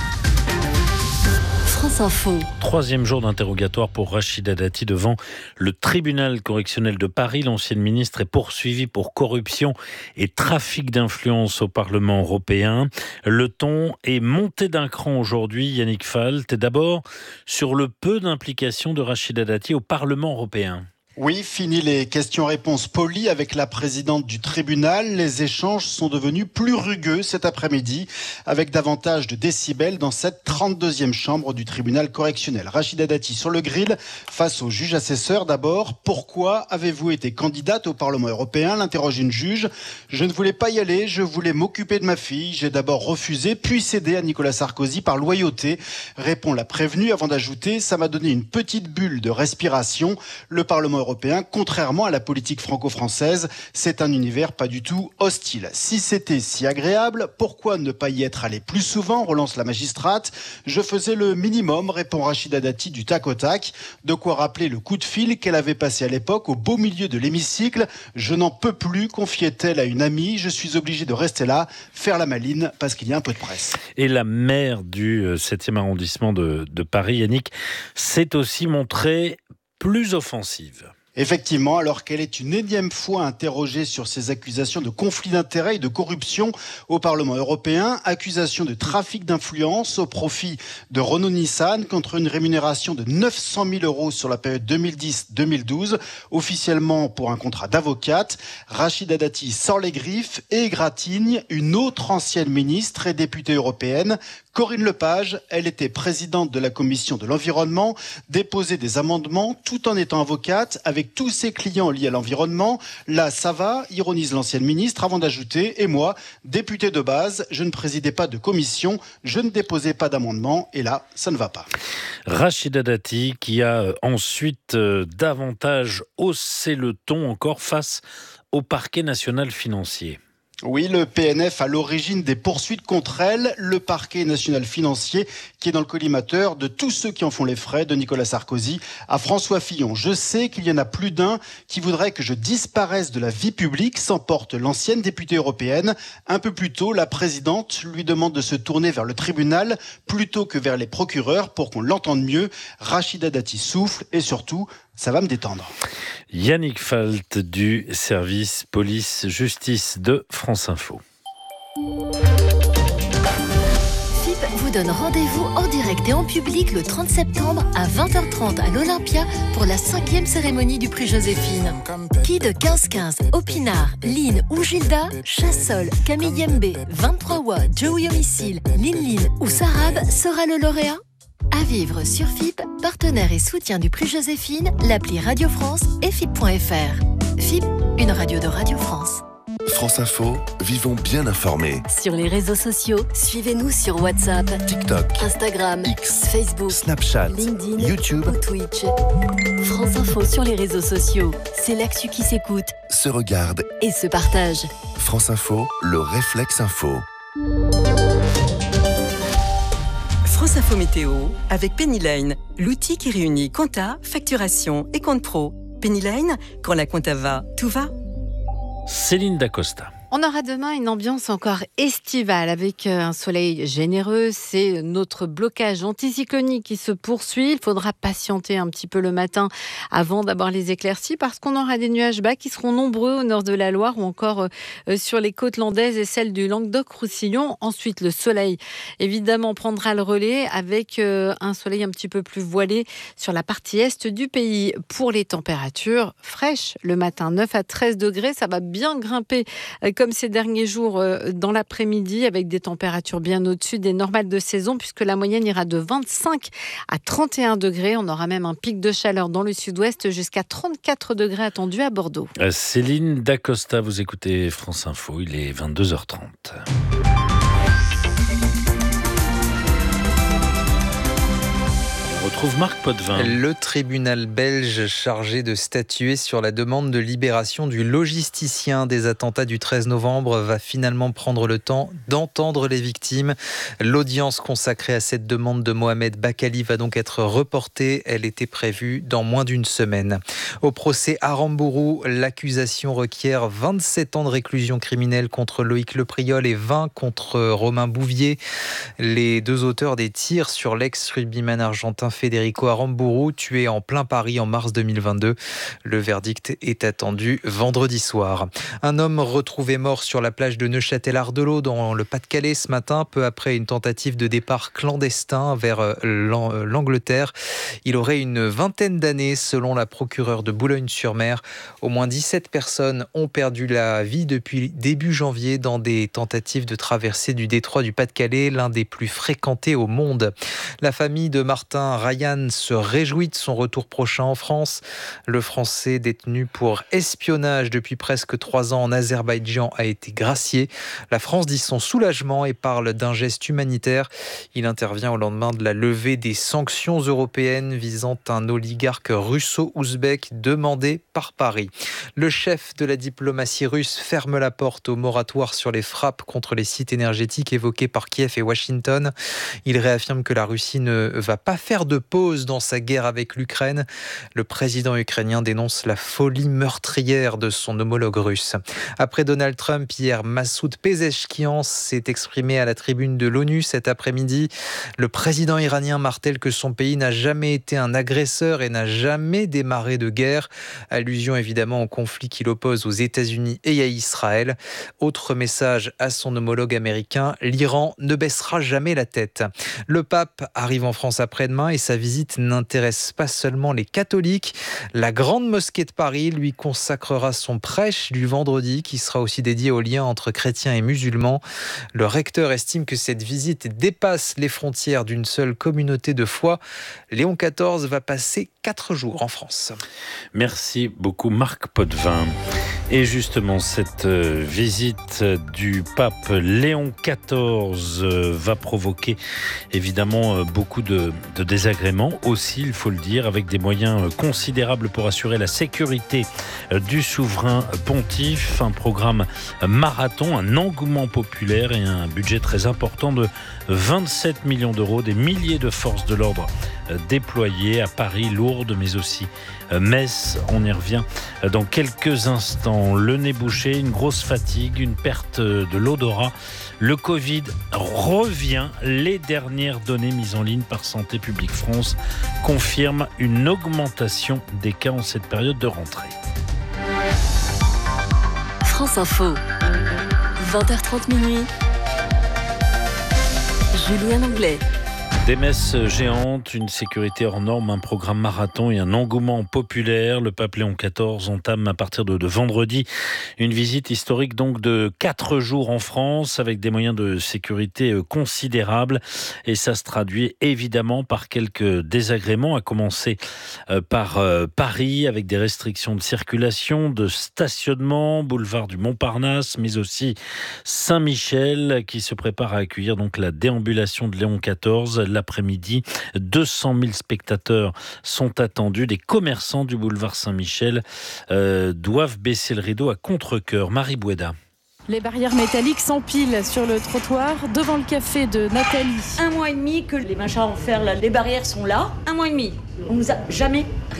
France Info. Troisième jour d'interrogatoire pour Rachida Dati devant le tribunal correctionnel de Paris. L'ancienne ministre est poursuivie pour corruption et trafic d'influence au Parlement européen. Le ton est monté d'un cran aujourd'hui, Yannick Falt. Et d'abord, sur le peu d'implication de Rachida Dati au Parlement européen. Oui, fini les questions-réponses polies avec la présidente du tribunal. Les échanges sont devenus plus rugueux cet après-midi, avec davantage de décibels dans cette trente-deuxième chambre du tribunal correctionnel. Rachida Dati sur le grill, face au juge assesseur. D'abord, pourquoi avez-vous été candidate au Parlement européen ? L'interroge une juge. Je ne voulais pas y aller, je voulais m'occuper de ma fille. J'ai d'abord refusé, puis cédé à Nicolas Sarkozy par loyauté, répond la prévenue, avant d'ajouter, ça m'a donné une petite bulle de respiration. Le Parlement européen, contrairement à la politique franco-française, c'est un univers pas du tout hostile. Si c'était si agréable, pourquoi ne pas y être allé plus souvent, relance la magistrate. Je faisais le minimum, répond Rachida Dati du tac au tac. De quoi rappeler le coup de fil qu'elle avait passé à l'époque au beau milieu de l'hémicycle. Je n'en peux plus, confiait-elle à une amie. Je suis obligée de rester là, faire la maline, parce qu'il y a un peu de presse. Et la maire du septième arrondissement de, de Paris, Yannick, s'est aussi montrée plus offensive. Effectivement, alors qu'elle est une énième fois interrogée sur ces accusations de conflit d'intérêts et de corruption au Parlement européen, accusation de trafic d'influence au profit de Renault-Nissan contre une rémunération de neuf cent mille euros sur la période deux mille dix deux mille douze, officiellement pour un contrat d'avocate. Rachida Dati sort les griffes et égratigne une autre ancienne ministre et députée européenne, Corinne Lepage. Elle était présidente de la commission de l'environnement, déposait des amendements tout en étant avocate avec tous ses clients liés à l'environnement. Là, ça va, ironise l'ancienne ministre, avant d'ajouter, et moi, député de base, je ne présidais pas de commission, je ne déposais pas d'amendement, et là, ça ne va pas. Rachida Dati, qui a ensuite euh, davantage haussé le ton encore face au parquet national financier. Oui, le P N F à l'origine des poursuites contre elle, le parquet national financier qui est dans le collimateur de tous ceux qui en font les frais, de Nicolas Sarkozy à François Fillon. Je sais qu'il y en a plus d'un qui voudrait que je disparaisse de la vie publique, s'emporte l'ancienne députée européenne. Un peu plus tôt, la présidente lui demande de se tourner vers le tribunal plutôt que vers les procureurs pour qu'on l'entende mieux. Rachida Dati souffle et surtout, ça va me détendre. Yannick Falt du service police-justice de France Info. F I P vous donne rendez-vous en direct et en public le trente septembre à vingt heures trente à l'Olympia pour la cinquième cérémonie du prix Joséphine. Qui de quinze quinze, Opinard, Lynn ou Gilda, Chassol, Camille Yembe, vingt-trois Wa, Joey Homicile, Lynn Lynn ou Sarab sera le lauréat ? À vivre sur F I P, partenaire et soutien du prix Joséphine, l'appli Radio France et F I P point F R. F I P, une radio de Radio France. France Info, vivons bien informés. Sur les réseaux sociaux, suivez-nous sur WhatsApp, TikTok, Instagram, X, Facebook, Snapchat, LinkedIn, YouTube ou Twitch. France Info sur les réseaux sociaux, c'est l'actu qui s'écoute, se regarde et se partage. France Info, le réflexe info. France Info Météo avec Pennyline, l'outil qui réunit compta, facturation et compte pro. Pennyline, quand la compta va, tout va. Céline Dacosta. On aura demain une ambiance encore estivale avec un soleil généreux. C'est notre blocage anticyclonique qui se poursuit. Il faudra patienter un petit peu le matin avant d'avoir les éclaircies parce qu'on aura des nuages bas qui seront nombreux au nord de la Loire ou encore sur les côtes landaises et celles du Languedoc-Roussillon. Ensuite, le soleil, évidemment, prendra le relais avec un soleil un petit peu plus voilé sur la partie est du pays. Pour les températures fraîches, le matin, neuf à treize degrés, ça va bien grimper comme ces derniers jours dans l'après-midi avec des températures bien au-dessus des normales de saison puisque la moyenne ira de vingt-cinq à trente et un degrés. On aura même un pic de chaleur dans le sud-ouest jusqu'à trente-quatre degrés attendus à Bordeaux. Céline Dacosta, vous écoutez France Info, il est vingt-deux heures trente. On retrouve Marc Potvin. Le tribunal belge chargé de statuer sur la demande de libération du logisticien des attentats du treize novembre va finalement prendre le temps d'entendre les victimes. L'audience consacrée à cette demande de Mohamed Bakali va donc être reportée. Elle était prévue dans moins d'une semaine. Au procès Aramburu, l'accusation requiert vingt-sept ans de réclusion criminelle contre Loïc Lepriol et vingt contre Romain Bouvier. Les deux auteurs des tirs sur l'ex-rugbyman argentin Federico Aramburu, tué en plein Paris en mars deux mille vingt-deux. Le verdict est attendu vendredi soir. Un homme retrouvé mort sur la plage de Neuchâtel-Ardelot dans le Pas-de-Calais ce matin, peu après une tentative de départ clandestin vers l'Angleterre. Il aurait une vingtaine d'années selon la procureure de Boulogne-sur-Mer. Au moins dix-sept personnes ont perdu la vie depuis début janvier dans des tentatives de traversée du détroit du Pas-de-Calais, l'un des plus fréquentés au monde. La famille de Martin Ryan se réjouit de son retour prochain en France. Le Français détenu pour espionnage depuis presque trois ans en Azerbaïdjan a été gracié. La France dit son soulagement et parle d'un geste humanitaire. Il intervient au lendemain de la levée des sanctions européennes visant un oligarque russo-ouzbek demandé par Paris. Le chef de la diplomatie russe ferme la porte au moratoire sur les frappes contre les sites énergétiques évoqués par Kiev et Washington. Il réaffirme que la Russie ne va pas faire de pause dans sa guerre avec l'Ukraine. Le président ukrainien dénonce la folie meurtrière de son homologue russe. Après Donald Trump, hier, Massoud Pezeshkian s'est exprimé à la tribune de l'ONU cet après-midi. Le président iranien martèle que son pays n'a jamais été un agresseur et n'a jamais démarré de guerre. Allusion évidemment au conflit qui l'oppose aux États-Unis et à Israël. Autre message à son homologue américain, l'Iran ne baissera jamais la tête. Le pape arrive en France après-demain et sa visite n'intéresse pas seulement les catholiques. La Grande Mosquée de Paris lui consacrera son prêche du vendredi qui sera aussi dédié au lien entre chrétiens et musulmans. Le recteur estime que cette visite dépasse les frontières d'une seule communauté de foi. Léon quatorze va passer quatre jours en France. Merci beaucoup Marc Potvin. Et justement, cette visite du pape Léon quatorze va provoquer évidemment beaucoup de, de désagréments aussi, il faut le dire, avec des moyens considérables pour assurer la sécurité du souverain pontife. Un programme marathon, un engouement populaire et un budget très important de vingt-sept millions d'euros, des milliers de forces de l'ordre déployées à Paris, Lourdes, mais aussi Metz. On y revient dans quelques instants. Le nez bouché, une grosse fatigue, une perte de l'odorat. Le Covid revient. Les dernières données mises en ligne par Santé publique France confirment une augmentation des cas en cette période de rentrée. France Info, vingt heures trente minuit. Julien Anglais. Des messes géantes, une sécurité hors norme, un programme marathon et un engouement populaire. Le pape Léon quatorze entame à partir de, de vendredi une visite historique donc de quatre jours en France avec des moyens de sécurité considérables. Et ça se traduit évidemment par quelques désagréments, à commencer par Paris avec des restrictions de circulation, de stationnement, boulevard du Montparnasse, mais aussi Saint-Michel qui se prépare à accueillir donc la déambulation de Léon quatorze. L'après-midi, deux cent mille spectateurs sont attendus. Des commerçants du boulevard Saint-Michel euh, doivent baisser le rideau à contre-cœur. Marie Boueda. Les barrières métalliques s'empilent sur le trottoir devant le café de Nathalie. Un mois et demi que les machins en fer, là, les barrières sont là. Un mois et demi. On nous a jamais rien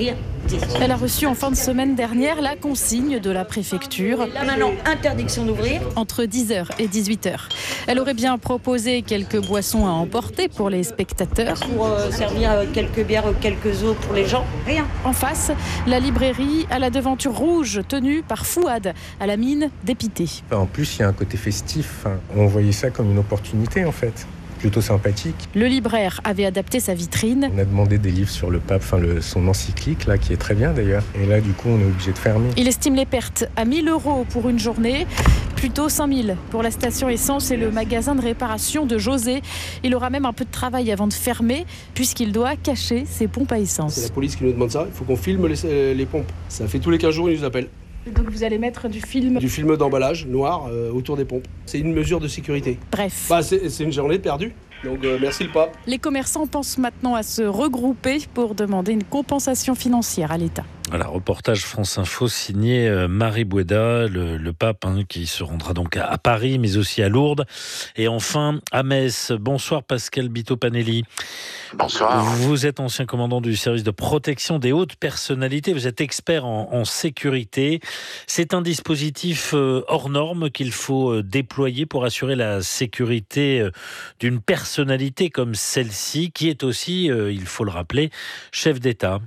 respecter. Elle a reçu en fin de semaine dernière la consigne de la préfecture. Là maintenant, interdiction d'ouvrir. Entre dix heures et dix-huit heures. Elle aurait bien proposé quelques boissons à emporter pour les spectateurs. Pour euh, servir euh, quelques bières, quelques eaux pour les gens, rien. En face, la librairie à la devanture rouge tenue par Fouad, à la mine dépité. En plus, il y a un côté festif. On voyait ça comme une opportunité en fait. Plutôt sympathique. Le libraire avait adapté sa vitrine. On a demandé des livres sur le pape, enfin le, son encyclique, là, qui est très bien d'ailleurs. Et là, du coup, on est obligé de fermer. Il estime les pertes à mille euros pour une journée, plutôt cinq mille pour la station essence et le magasin de réparation de José. Il aura même un peu de travail avant de fermer, puisqu'il doit cacher ses pompes à essence. C'est la police qui nous demande ça. Il faut qu'on filme les, les pompes. Ça fait tous les quinze jours, ils nous appellent. Donc vous allez mettre du film Du film d'emballage noir euh, autour des pompes. C'est une mesure de sécurité. Bref. Bah, c'est, c'est une journée perdue. Donc euh, merci le pape. Les commerçants pensent maintenant à se regrouper pour demander une compensation financière à l'État. Voilà, reportage France Info signé Marie Boueda, le, le pape hein, qui se rendra donc à, à Paris, mais aussi à Lourdes. Et enfin, à Metz. Bonsoir Pascal Bito-Panelli. Bonsoir. Vous êtes ancien commandant du service de protection des hautes personnalités. Vous êtes expert en, en sécurité. C'est un dispositif hors norme qu'il faut déployer pour assurer la sécurité d'une personnalité comme celle-ci, qui est aussi, il faut le rappeler, chef d'État.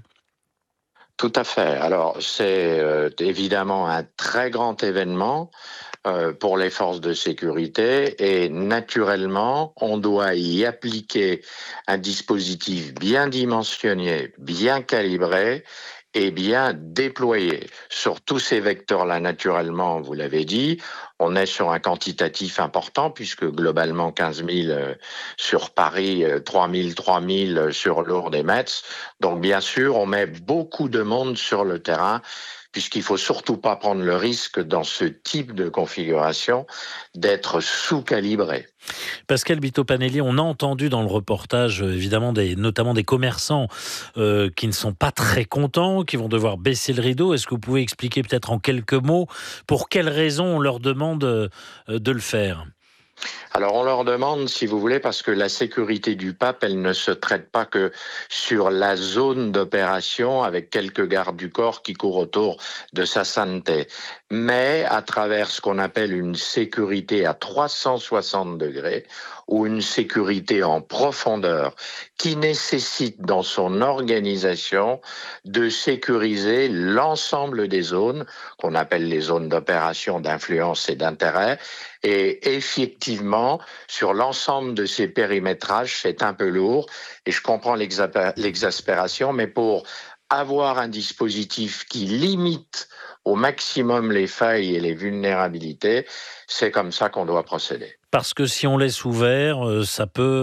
Tout à fait. Alors, c'est euh, évidemment un très grand événement euh, pour les forces de sécurité et naturellement, on doit y appliquer un dispositif bien dimensionné, bien calibré et bien déployé. Sur tous ces vecteurs-là, naturellement, vous l'avez dit, on est sur un quantitatif important puisque globalement quinze mille euh, sur Paris, euh, trois mille, trois mille sur Lourdes et Metz. Donc bien sûr, on met beaucoup de monde sur le terrain puisqu'il faut surtout pas prendre le risque dans ce type de configuration d'être sous-calibré. Pascal Bito-Panelli, on a entendu dans le reportage évidemment des, notamment des commerçants euh, qui ne sont pas très contents, qui vont devoir baisser le rideau. Est-ce que vous pouvez expliquer peut-être en quelques mots pour quelles raisons on leur demande euh, de le faire ? Alors on leur demande, si vous voulez, parce que la sécurité du pape, elle ne se traite pas que sur la zone d'opération avec quelques gardes du corps qui courent autour de sa sainteté, mais à travers ce qu'on appelle une sécurité à trois cent soixante degrés ou une sécurité en profondeur qui nécessite dans son organisation de sécuriser l'ensemble des zones qu'on appelle les zones d'opération, d'influence et d'intérêt. Et effectivement, sur l'ensemble de ces périmétrages, c'est un peu lourd et je comprends l'exaspération, mais pour avoir un dispositif qui limite au maximum les failles et les vulnérabilités, c'est comme ça qu'on doit procéder. Parce que si on laisse ouvert, ça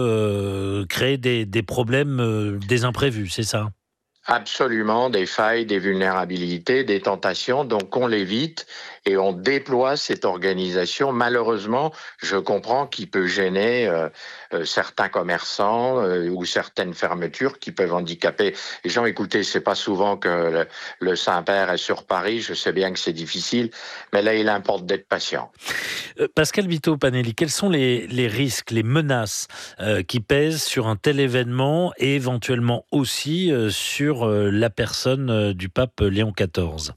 peut créer des, des problèmes, des imprévus, c'est ça ? Absolument, des failles, des vulnérabilités, des tentations, donc on l'évite et on déploie cette organisation. Malheureusement, je comprends qu'il peut gêner euh, euh, certains commerçants euh, ou certaines fermetures qui peuvent handicaper les gens. Écoutez, c'est pas souvent que le, le Saint-Père est sur Paris, je sais bien que c'est difficile, mais là il importe d'être patient. Euh, Pascal Bito-Panelli, quels sont les, les risques, les menaces euh, qui pèsent sur un tel événement et éventuellement aussi euh, sur la personne du pape Léon quatorze?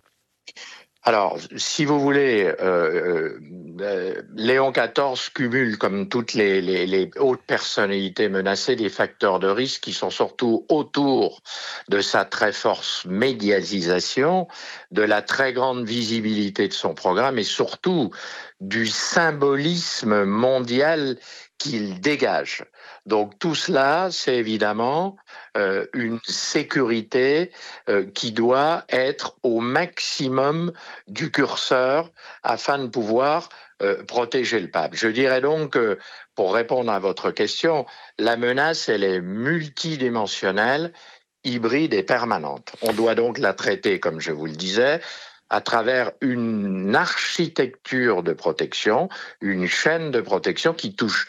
Alors, si vous voulez, euh, euh, Léon quatorze cumule, comme toutes les, les, les hautes personnalités menacées, des facteurs de risque qui sont surtout autour de sa très forte médiatisation, de la très grande visibilité de son programme et surtout du symbolisme mondial qu'il dégage. Donc tout cela, c'est évidemment euh, une sécurité euh, qui doit être au maximum du curseur afin de pouvoir euh, protéger le pape. Je dirais donc, euh, pour répondre à votre question, la menace, elle est multidimensionnelle, hybride et permanente. On doit donc la traiter, comme je vous le disais, à travers une architecture de protection, une chaîne de protection qui touche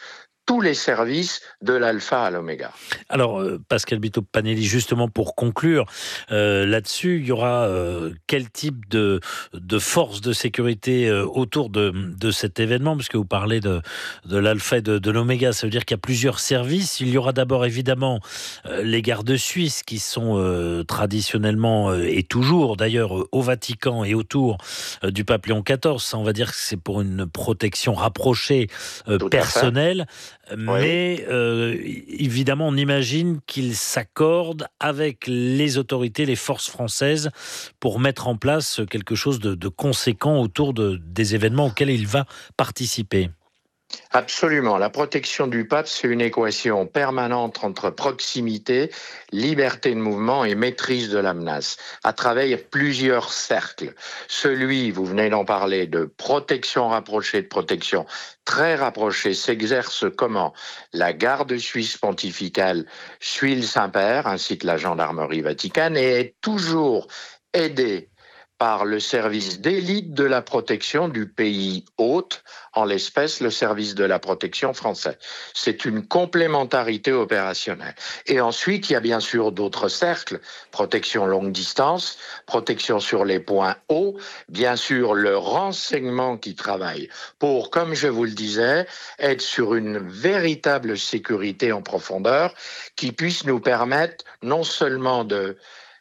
tous les services de l'alpha à l'oméga. Alors, euh, Pascal Bito-Panelli, justement pour conclure euh, là-dessus, il y aura euh, quel type de, de force de sécurité euh, autour de, de cet événement, puisque vous parlez de, de l'alpha et de, de l'oméga, ça veut dire qu'il y a plusieurs services. Il y aura d'abord évidemment euh, les gardes suisses qui sont euh, traditionnellement euh, et toujours d'ailleurs euh, au Vatican et autour euh, du pape Léon quatorze. Ça, on va dire que c'est pour une protection rapprochée euh, personnelle. Mais euh, évidemment, on imagine qu'ils s'accordent avec les autorités, les forces françaises, pour mettre en place quelque chose de, de conséquent autour de, des événements auxquels il va participer. Absolument. La protection du pape, c'est une équation permanente entre proximité, liberté de mouvement et maîtrise de la menace, à travers plusieurs cercles. Celui, vous venez d'en parler, de protection rapprochée, de protection très rapprochée, s'exerce comment ? La garde suisse pontificale suit le Saint-Père, ainsi que la gendarmerie vaticane, et est toujours aidée par le service d'élite de la protection du pays hôte, en l'espèce le service de la protection français. C'est une complémentarité opérationnelle. Et ensuite, il y a bien sûr d'autres cercles, protection longue distance, protection sur les points hauts, bien sûr le renseignement qui travaille pour, comme je vous le disais, être sur une véritable sécurité en profondeur qui puisse nous permettre non seulement de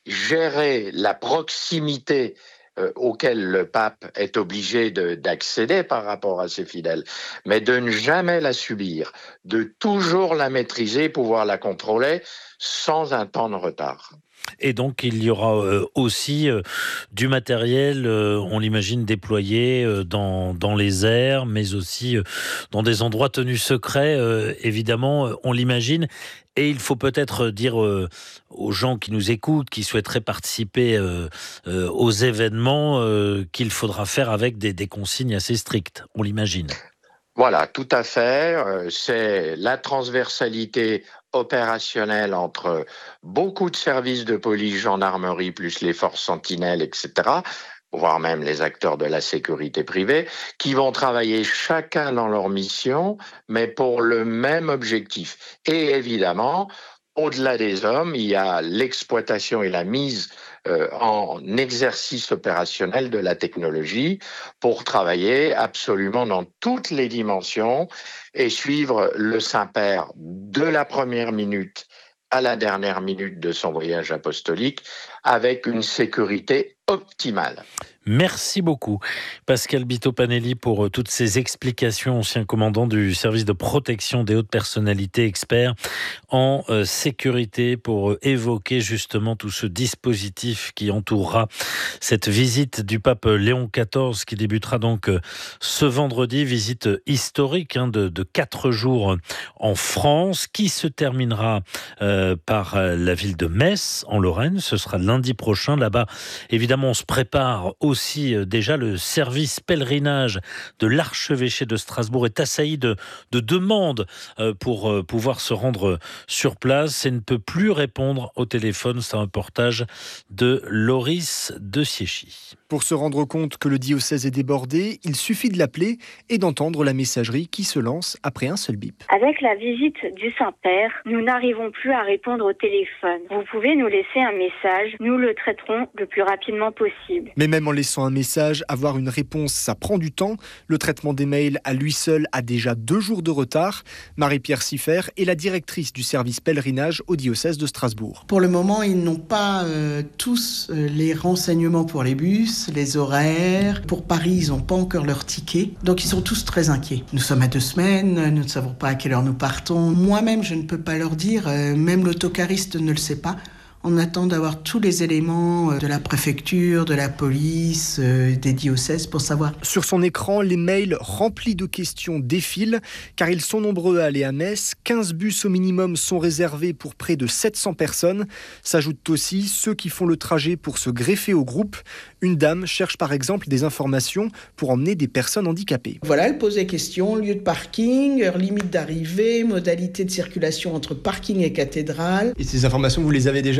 gérer la proximité euh, auquel le pape est obligé de, d'accéder par rapport à ses fidèles, mais de ne jamais la subir, de toujours la maîtriser, pouvoir la contrôler sans un temps de retard. Et donc, il y aura euh, aussi euh, du matériel, euh, on l'imagine, déployé euh, dans, dans les airs, mais aussi euh, dans des endroits tenus secrets, euh, évidemment, euh, on l'imagine. Et il faut peut-être dire euh, aux gens qui nous écoutent, qui souhaiteraient participer euh, euh, aux événements, euh, qu'il faudra faire avec des, des consignes assez strictes, on l'imagine. Voilà, tout à fait. Euh, c'est la transversalité opérationnelle entre beaucoup de services de police, gendarmerie, plus les forces sentinelles, et cetera, voire même les acteurs de la sécurité privée, qui vont travailler chacun dans leur mission, mais pour le même objectif. Et évidemment, au-delà des hommes, il y a l'exploitation et la mise euh, en exercice opérationnel de la technologie pour travailler absolument dans toutes les dimensions et suivre le Saint-Père de la première minute à la dernière minute de son voyage apostolique avec une sécurité optimale. Merci beaucoup, Pascal Bito-Panelli, pour toutes ces explications, ancien commandant du service de protection des hautes personnalités, expert en euh, sécurité, pour euh, évoquer justement tout ce dispositif qui entourera cette visite du pape Léon quatorze qui débutera donc euh, ce vendredi, visite historique hein, de, de quatre jours en France, qui se terminera euh, par euh, la ville de Metz, en Lorraine. Ce sera lundi prochain. Là-bas, évidemment, on se prépare aussi déjà. Le service pèlerinage de l'archevêché de Strasbourg est assailli de, de demandes pour pouvoir se rendre sur place et ne peut plus répondre au téléphone. C'est un reportage de Loris de Siéchy. Pour se rendre compte que le diocèse est débordé, il suffit de l'appeler et d'entendre la messagerie qui se lance après un seul bip. Avec la visite du Saint-Père, nous n'arrivons plus à répondre au téléphone. Vous pouvez nous laisser un message, nous le traiterons le plus rapidement possible. Mais même en laissant un message, avoir une réponse, ça prend du temps. Le traitement des mails à lui seul a déjà deux jours de retard. Marie-Pierre Siffer est la directrice du service pèlerinage au diocèse de Strasbourg. Pour le moment, ils n'ont pas euh, tous euh, les renseignements pour les bus, les horaires. Pour Paris, ils n'ont pas encore leur ticket. Donc, ils sont tous très inquiets. Nous sommes à deux semaines, nous ne savons pas à quelle heure nous partons. Moi-même, je ne peux pas leur dire, euh, même l'autocariste ne le sait pas. On attend d'avoir tous les éléments de la préfecture, de la police, euh, des diocèses pour savoir. Sur son écran, les mails remplis de questions défilent, car ils sont nombreux à aller à Metz. quinze bus au minimum sont réservés pour près de sept cents personnes. S'ajoutent aussi ceux qui font le trajet pour se greffer au groupe. Une dame cherche par exemple des informations pour emmener des personnes handicapées. Voilà, elle pose des questions, lieu de parking, heure limite d'arrivée, modalité de circulation entre parking et cathédrale. Et ces informations, vous les avez déjà ?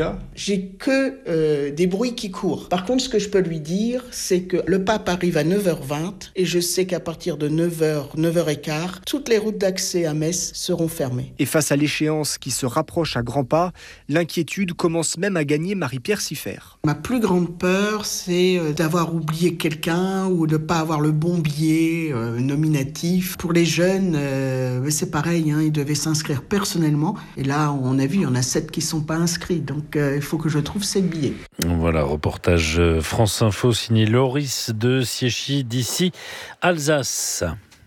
là? J'ai que euh, des bruits qui courent. Par contre, ce que je peux lui dire, c'est que le pape arrive à neuf heures vingt et je sais qu'à partir de neuf heures, neuf heures quinze, toutes les routes d'accès à Metz seront fermées. Et face à l'échéance qui se rapproche à grands pas, l'inquiétude commence même à gagner Marie-Pierre Siffert. Ma plus grande peur, c'est d'avoir oublié quelqu'un ou de ne pas avoir le bon billet euh, nominatif. Pour les jeunes, euh, c'est pareil, hein, ils devaient s'inscrire personnellement. Et là, on a vu, il y en a sept qui ne sont pas inscrits. Donc, euh, il faut que je trouve sept billets. Voilà, reportage France Info signé Loris de Siechy d'ici Alsace.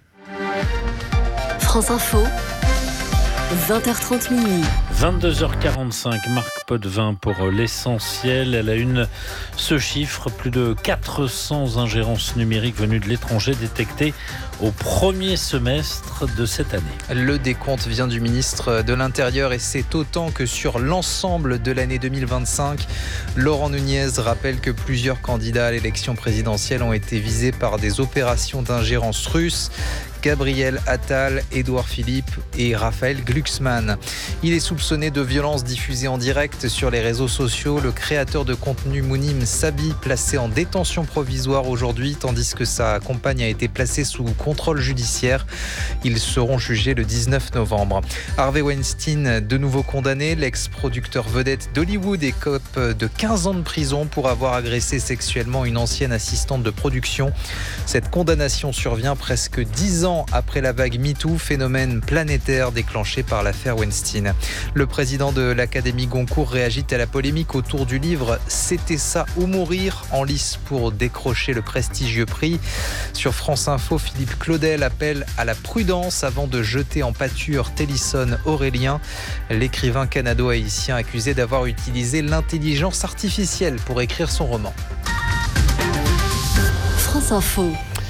France Info, vingt heures trente minuit. vingt-deux heures quarante-cinq, Marc Potvin pour l'essentiel. Elle a une, ce chiffre, plus de quatre cents ingérences numériques venues de l'étranger détectées au premier semestre de cette année. Le décompte vient du ministre de l'Intérieur et c'est autant que sur l'ensemble de l'année deux mille vingt-cinq. Laurent Nunez rappelle que plusieurs candidats à l'élection présidentielle ont été visés par des opérations d'ingérence russe. Gabriel Attal, Édouard Philippe et Raphaël Glucksmann. Il est soupçonné de violences diffusées en direct sur les réseaux sociaux. Le créateur de contenu Mounim Sabi, placé en détention provisoire aujourd'hui, tandis que sa compagne a été placée sous contrôle judiciaire. Ils seront jugés le dix-neuf novembre. Harvey Weinstein, de nouveau condamné. L'ex-producteur vedette d'Hollywood écope de quinze ans de prison pour avoir agressé sexuellement une ancienne assistante de production. Cette condamnation survient presque dix ans après la vague MeToo, phénomène planétaire déclenché par l'affaire Weinstein. Le président de l'Académie Goncourt réagit à la polémique autour du livre « C'était ça ou mourir » en lice pour décrocher le prestigieux prix. Sur France Info, Philippe Claudel appelle à la prudence avant de jeter en pâture Télisson Aurélien, l'écrivain canado-haïtien accusé d'avoir utilisé l'intelligence artificielle pour écrire son roman. France Info.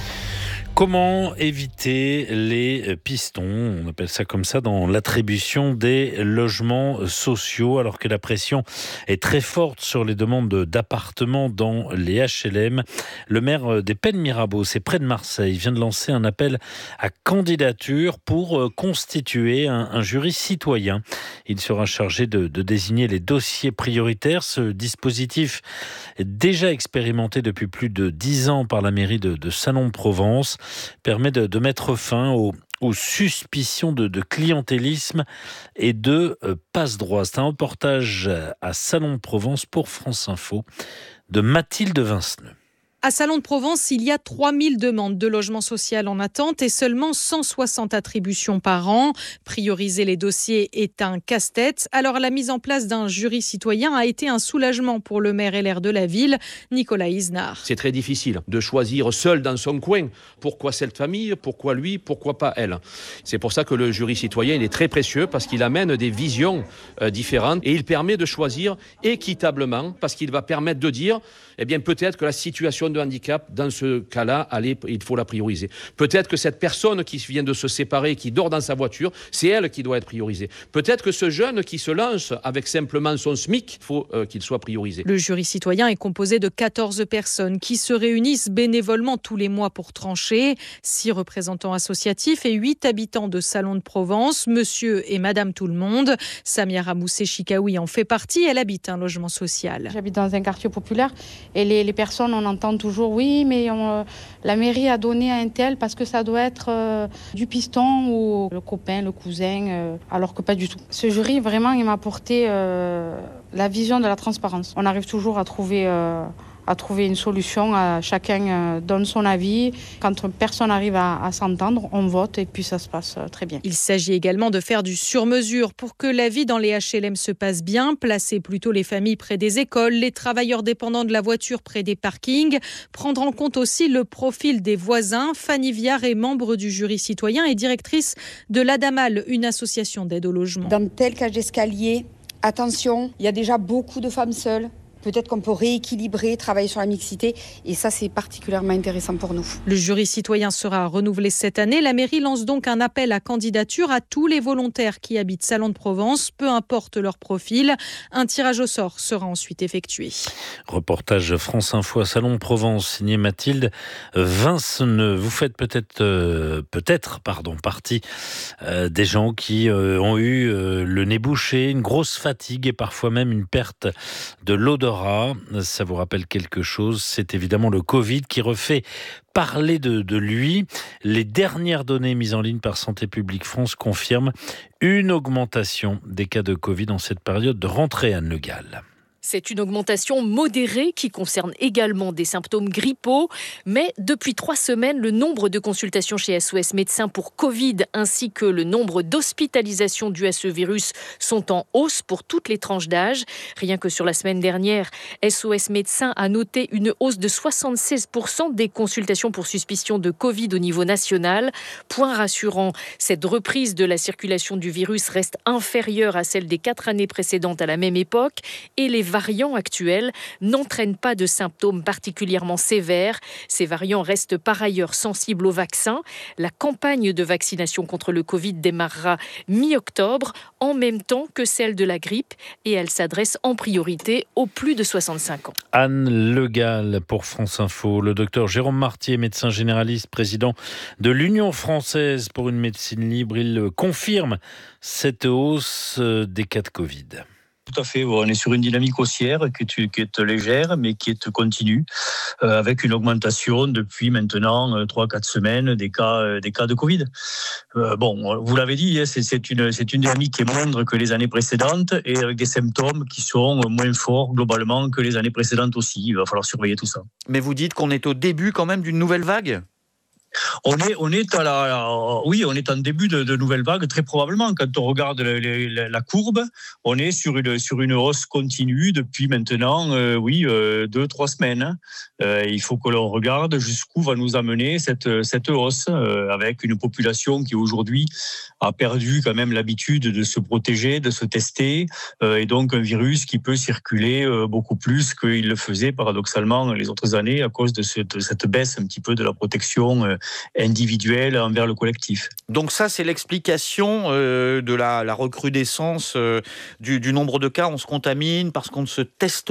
Comment éviter les pistons, on appelle ça comme ça, dans l'attribution des logements sociaux, alors que la pression est très forte sur les demandes d'appartements dans les H L M. Le maire des Pennes Mirabeau, c'est près de Marseille, vient de lancer un appel à candidature pour constituer un, un jury citoyen. Il sera chargé de, de désigner les dossiers prioritaires. Ce dispositif est déjà expérimenté depuis plus de dix ans par la mairie de, de Salon-de-Provence. Permet de, de mettre fin aux, aux suspicions de, de clientélisme et de euh, passe-droit. C'est un reportage à Salon-de-Provence pour France Info de Mathilde Vinceneux. À Salon-de-Provence, il y a trois mille demandes de logement social en attente et seulement cent soixante attributions par an. Prioriser les dossiers est un casse-tête. Alors la mise en place d'un jury citoyen a été un soulagement pour le maire L R de la ville, Nicolas Isnard. C'est très difficile de choisir seul dans son coin. Pourquoi cette famille ? Pourquoi lui ? Pourquoi pas elle ? C'est pour ça que le jury citoyen il est très précieux parce qu'il amène des visions euh, différentes et il permet de choisir équitablement parce qu'il va permettre de dire eh bien peut-être que la situation de handicap, dans ce cas-là, allez, il faut la prioriser. Peut-être que cette personne qui vient de se séparer, qui dort dans sa voiture, c'est elle qui doit être priorisée. Peut-être que ce jeune qui se lance avec simplement son SMIC, il faut euh, qu'il soit priorisé. Le jury citoyen est composé de quatorze personnes qui se réunissent bénévolement tous les mois pour trancher. Six représentants associatifs et huit habitants de Salon-de-Provence, monsieur et madame tout le monde. Samia Ramoussé-Chikaoui en fait partie, elle habite un logement social. J'habite dans un quartier populaire et les, les personnes, on entend toujours oui, mais on, la mairie a donné à un tel parce que ça doit être euh, du piston ou le copain, le cousin, euh, alors que pas du tout. Ce jury, vraiment, il m'a apporté euh, la vision de la transparence. On arrive toujours à trouver... Euh, à trouver une solution, à chacun donne son avis. Quand personne arrive à, à s'entendre, on vote et puis ça se passe très bien. Il s'agit également de faire du sur-mesure pour que la vie dans les H L M se passe bien, placer plutôt les familles près des écoles, les travailleurs dépendants de la voiture près des parkings, prendre en compte aussi le profil des voisins. Fanny Viard est membre du jury citoyen et directrice de l'Adamal, une association d'aide au logement. Dans tel cage d'escalier, attention, il y a déjà beaucoup de femmes seules. Peut-être qu'on peut rééquilibrer, travailler sur la mixité et ça c'est particulièrement intéressant pour nous. Le jury citoyen sera renouvelé cette année. La mairie lance donc un appel à candidature à tous les volontaires qui habitent Salon de Provence, peu importe leur profil. Un tirage au sort sera ensuite effectué. Reportage France Info à Salon de Provence, signé Mathilde Vinceneux. Vous faites peut-être, euh, peut-être, pardon, partie euh, des gens qui euh, ont eu euh, le nez bouché, une grosse fatigue et parfois même une perte de l'odorat. Ça vous rappelle quelque chose? C'est évidemment le Covid qui refait parler de, de lui. Les dernières données mises en ligne par Santé publique France confirment une augmentation des cas de Covid en cette période de rentrée, Anne Le Gall. C'est une augmentation modérée qui concerne également des symptômes grippaux. Mais depuis trois semaines, le nombre de consultations chez S O S Médecins pour Covid ainsi que le nombre d'hospitalisations dues à ce virus sont en hausse pour toutes les tranches d'âge. Rien que sur la semaine dernière, S O S Médecins a noté une hausse de soixante-seize pour cent des consultations pour suspicion de Covid au niveau national. Point rassurant, cette reprise de la circulation du virus reste inférieure à celle des quatre années précédentes à la même époque et les variants actuels n'entraînent pas de symptômes particulièrement sévères. Ces variants restent par ailleurs sensibles au vaccin. La campagne de vaccination contre le Covid démarrera mi-octobre, en même temps que celle de la grippe, et elle s'adresse en priorité aux plus de soixante-cinq ans. Anne Le Gall pour France Info. Le docteur Jérôme Martier, médecin généraliste, président de l'Union française pour une médecine libre, il confirme cette hausse des cas de Covid. Tout à fait, on est sur une dynamique haussière qui est, qui est légère mais qui est continue euh, avec une augmentation depuis maintenant euh, trois à quatre semaines des cas, euh, des cas de Covid. Euh, bon, vous l'avez dit, c'est, c'est, une, c'est une dynamique qui est moindre que les années précédentes et avec des symptômes qui sont moins forts globalement que les années précédentes aussi. Il va falloir surveiller tout ça. Mais vous dites qu'on est au début quand même d'une nouvelle vague ? On est, on est à la, la, oui, on est en début de, de nouvelle vague, très probablement. Quand on regarde la, la, la courbe, on est sur une, sur une hausse continue depuis maintenant, euh, oui, euh, deux, trois semaines. Euh, il faut que l'on regarde jusqu'où va nous amener cette, cette hausse, euh, avec une population qui aujourd'hui a perdu quand même l'habitude de se protéger, de se tester, euh, et donc un virus qui peut circuler euh, beaucoup plus qu'il le faisait paradoxalement les autres années à cause de, ce, de cette baisse un petit peu de la protection euh, individuelle envers le collectif. Donc ça, c'est l'explication euh, de la, la recrudescence euh, du, du nombre de cas. On se contamine parce qu'on ne se teste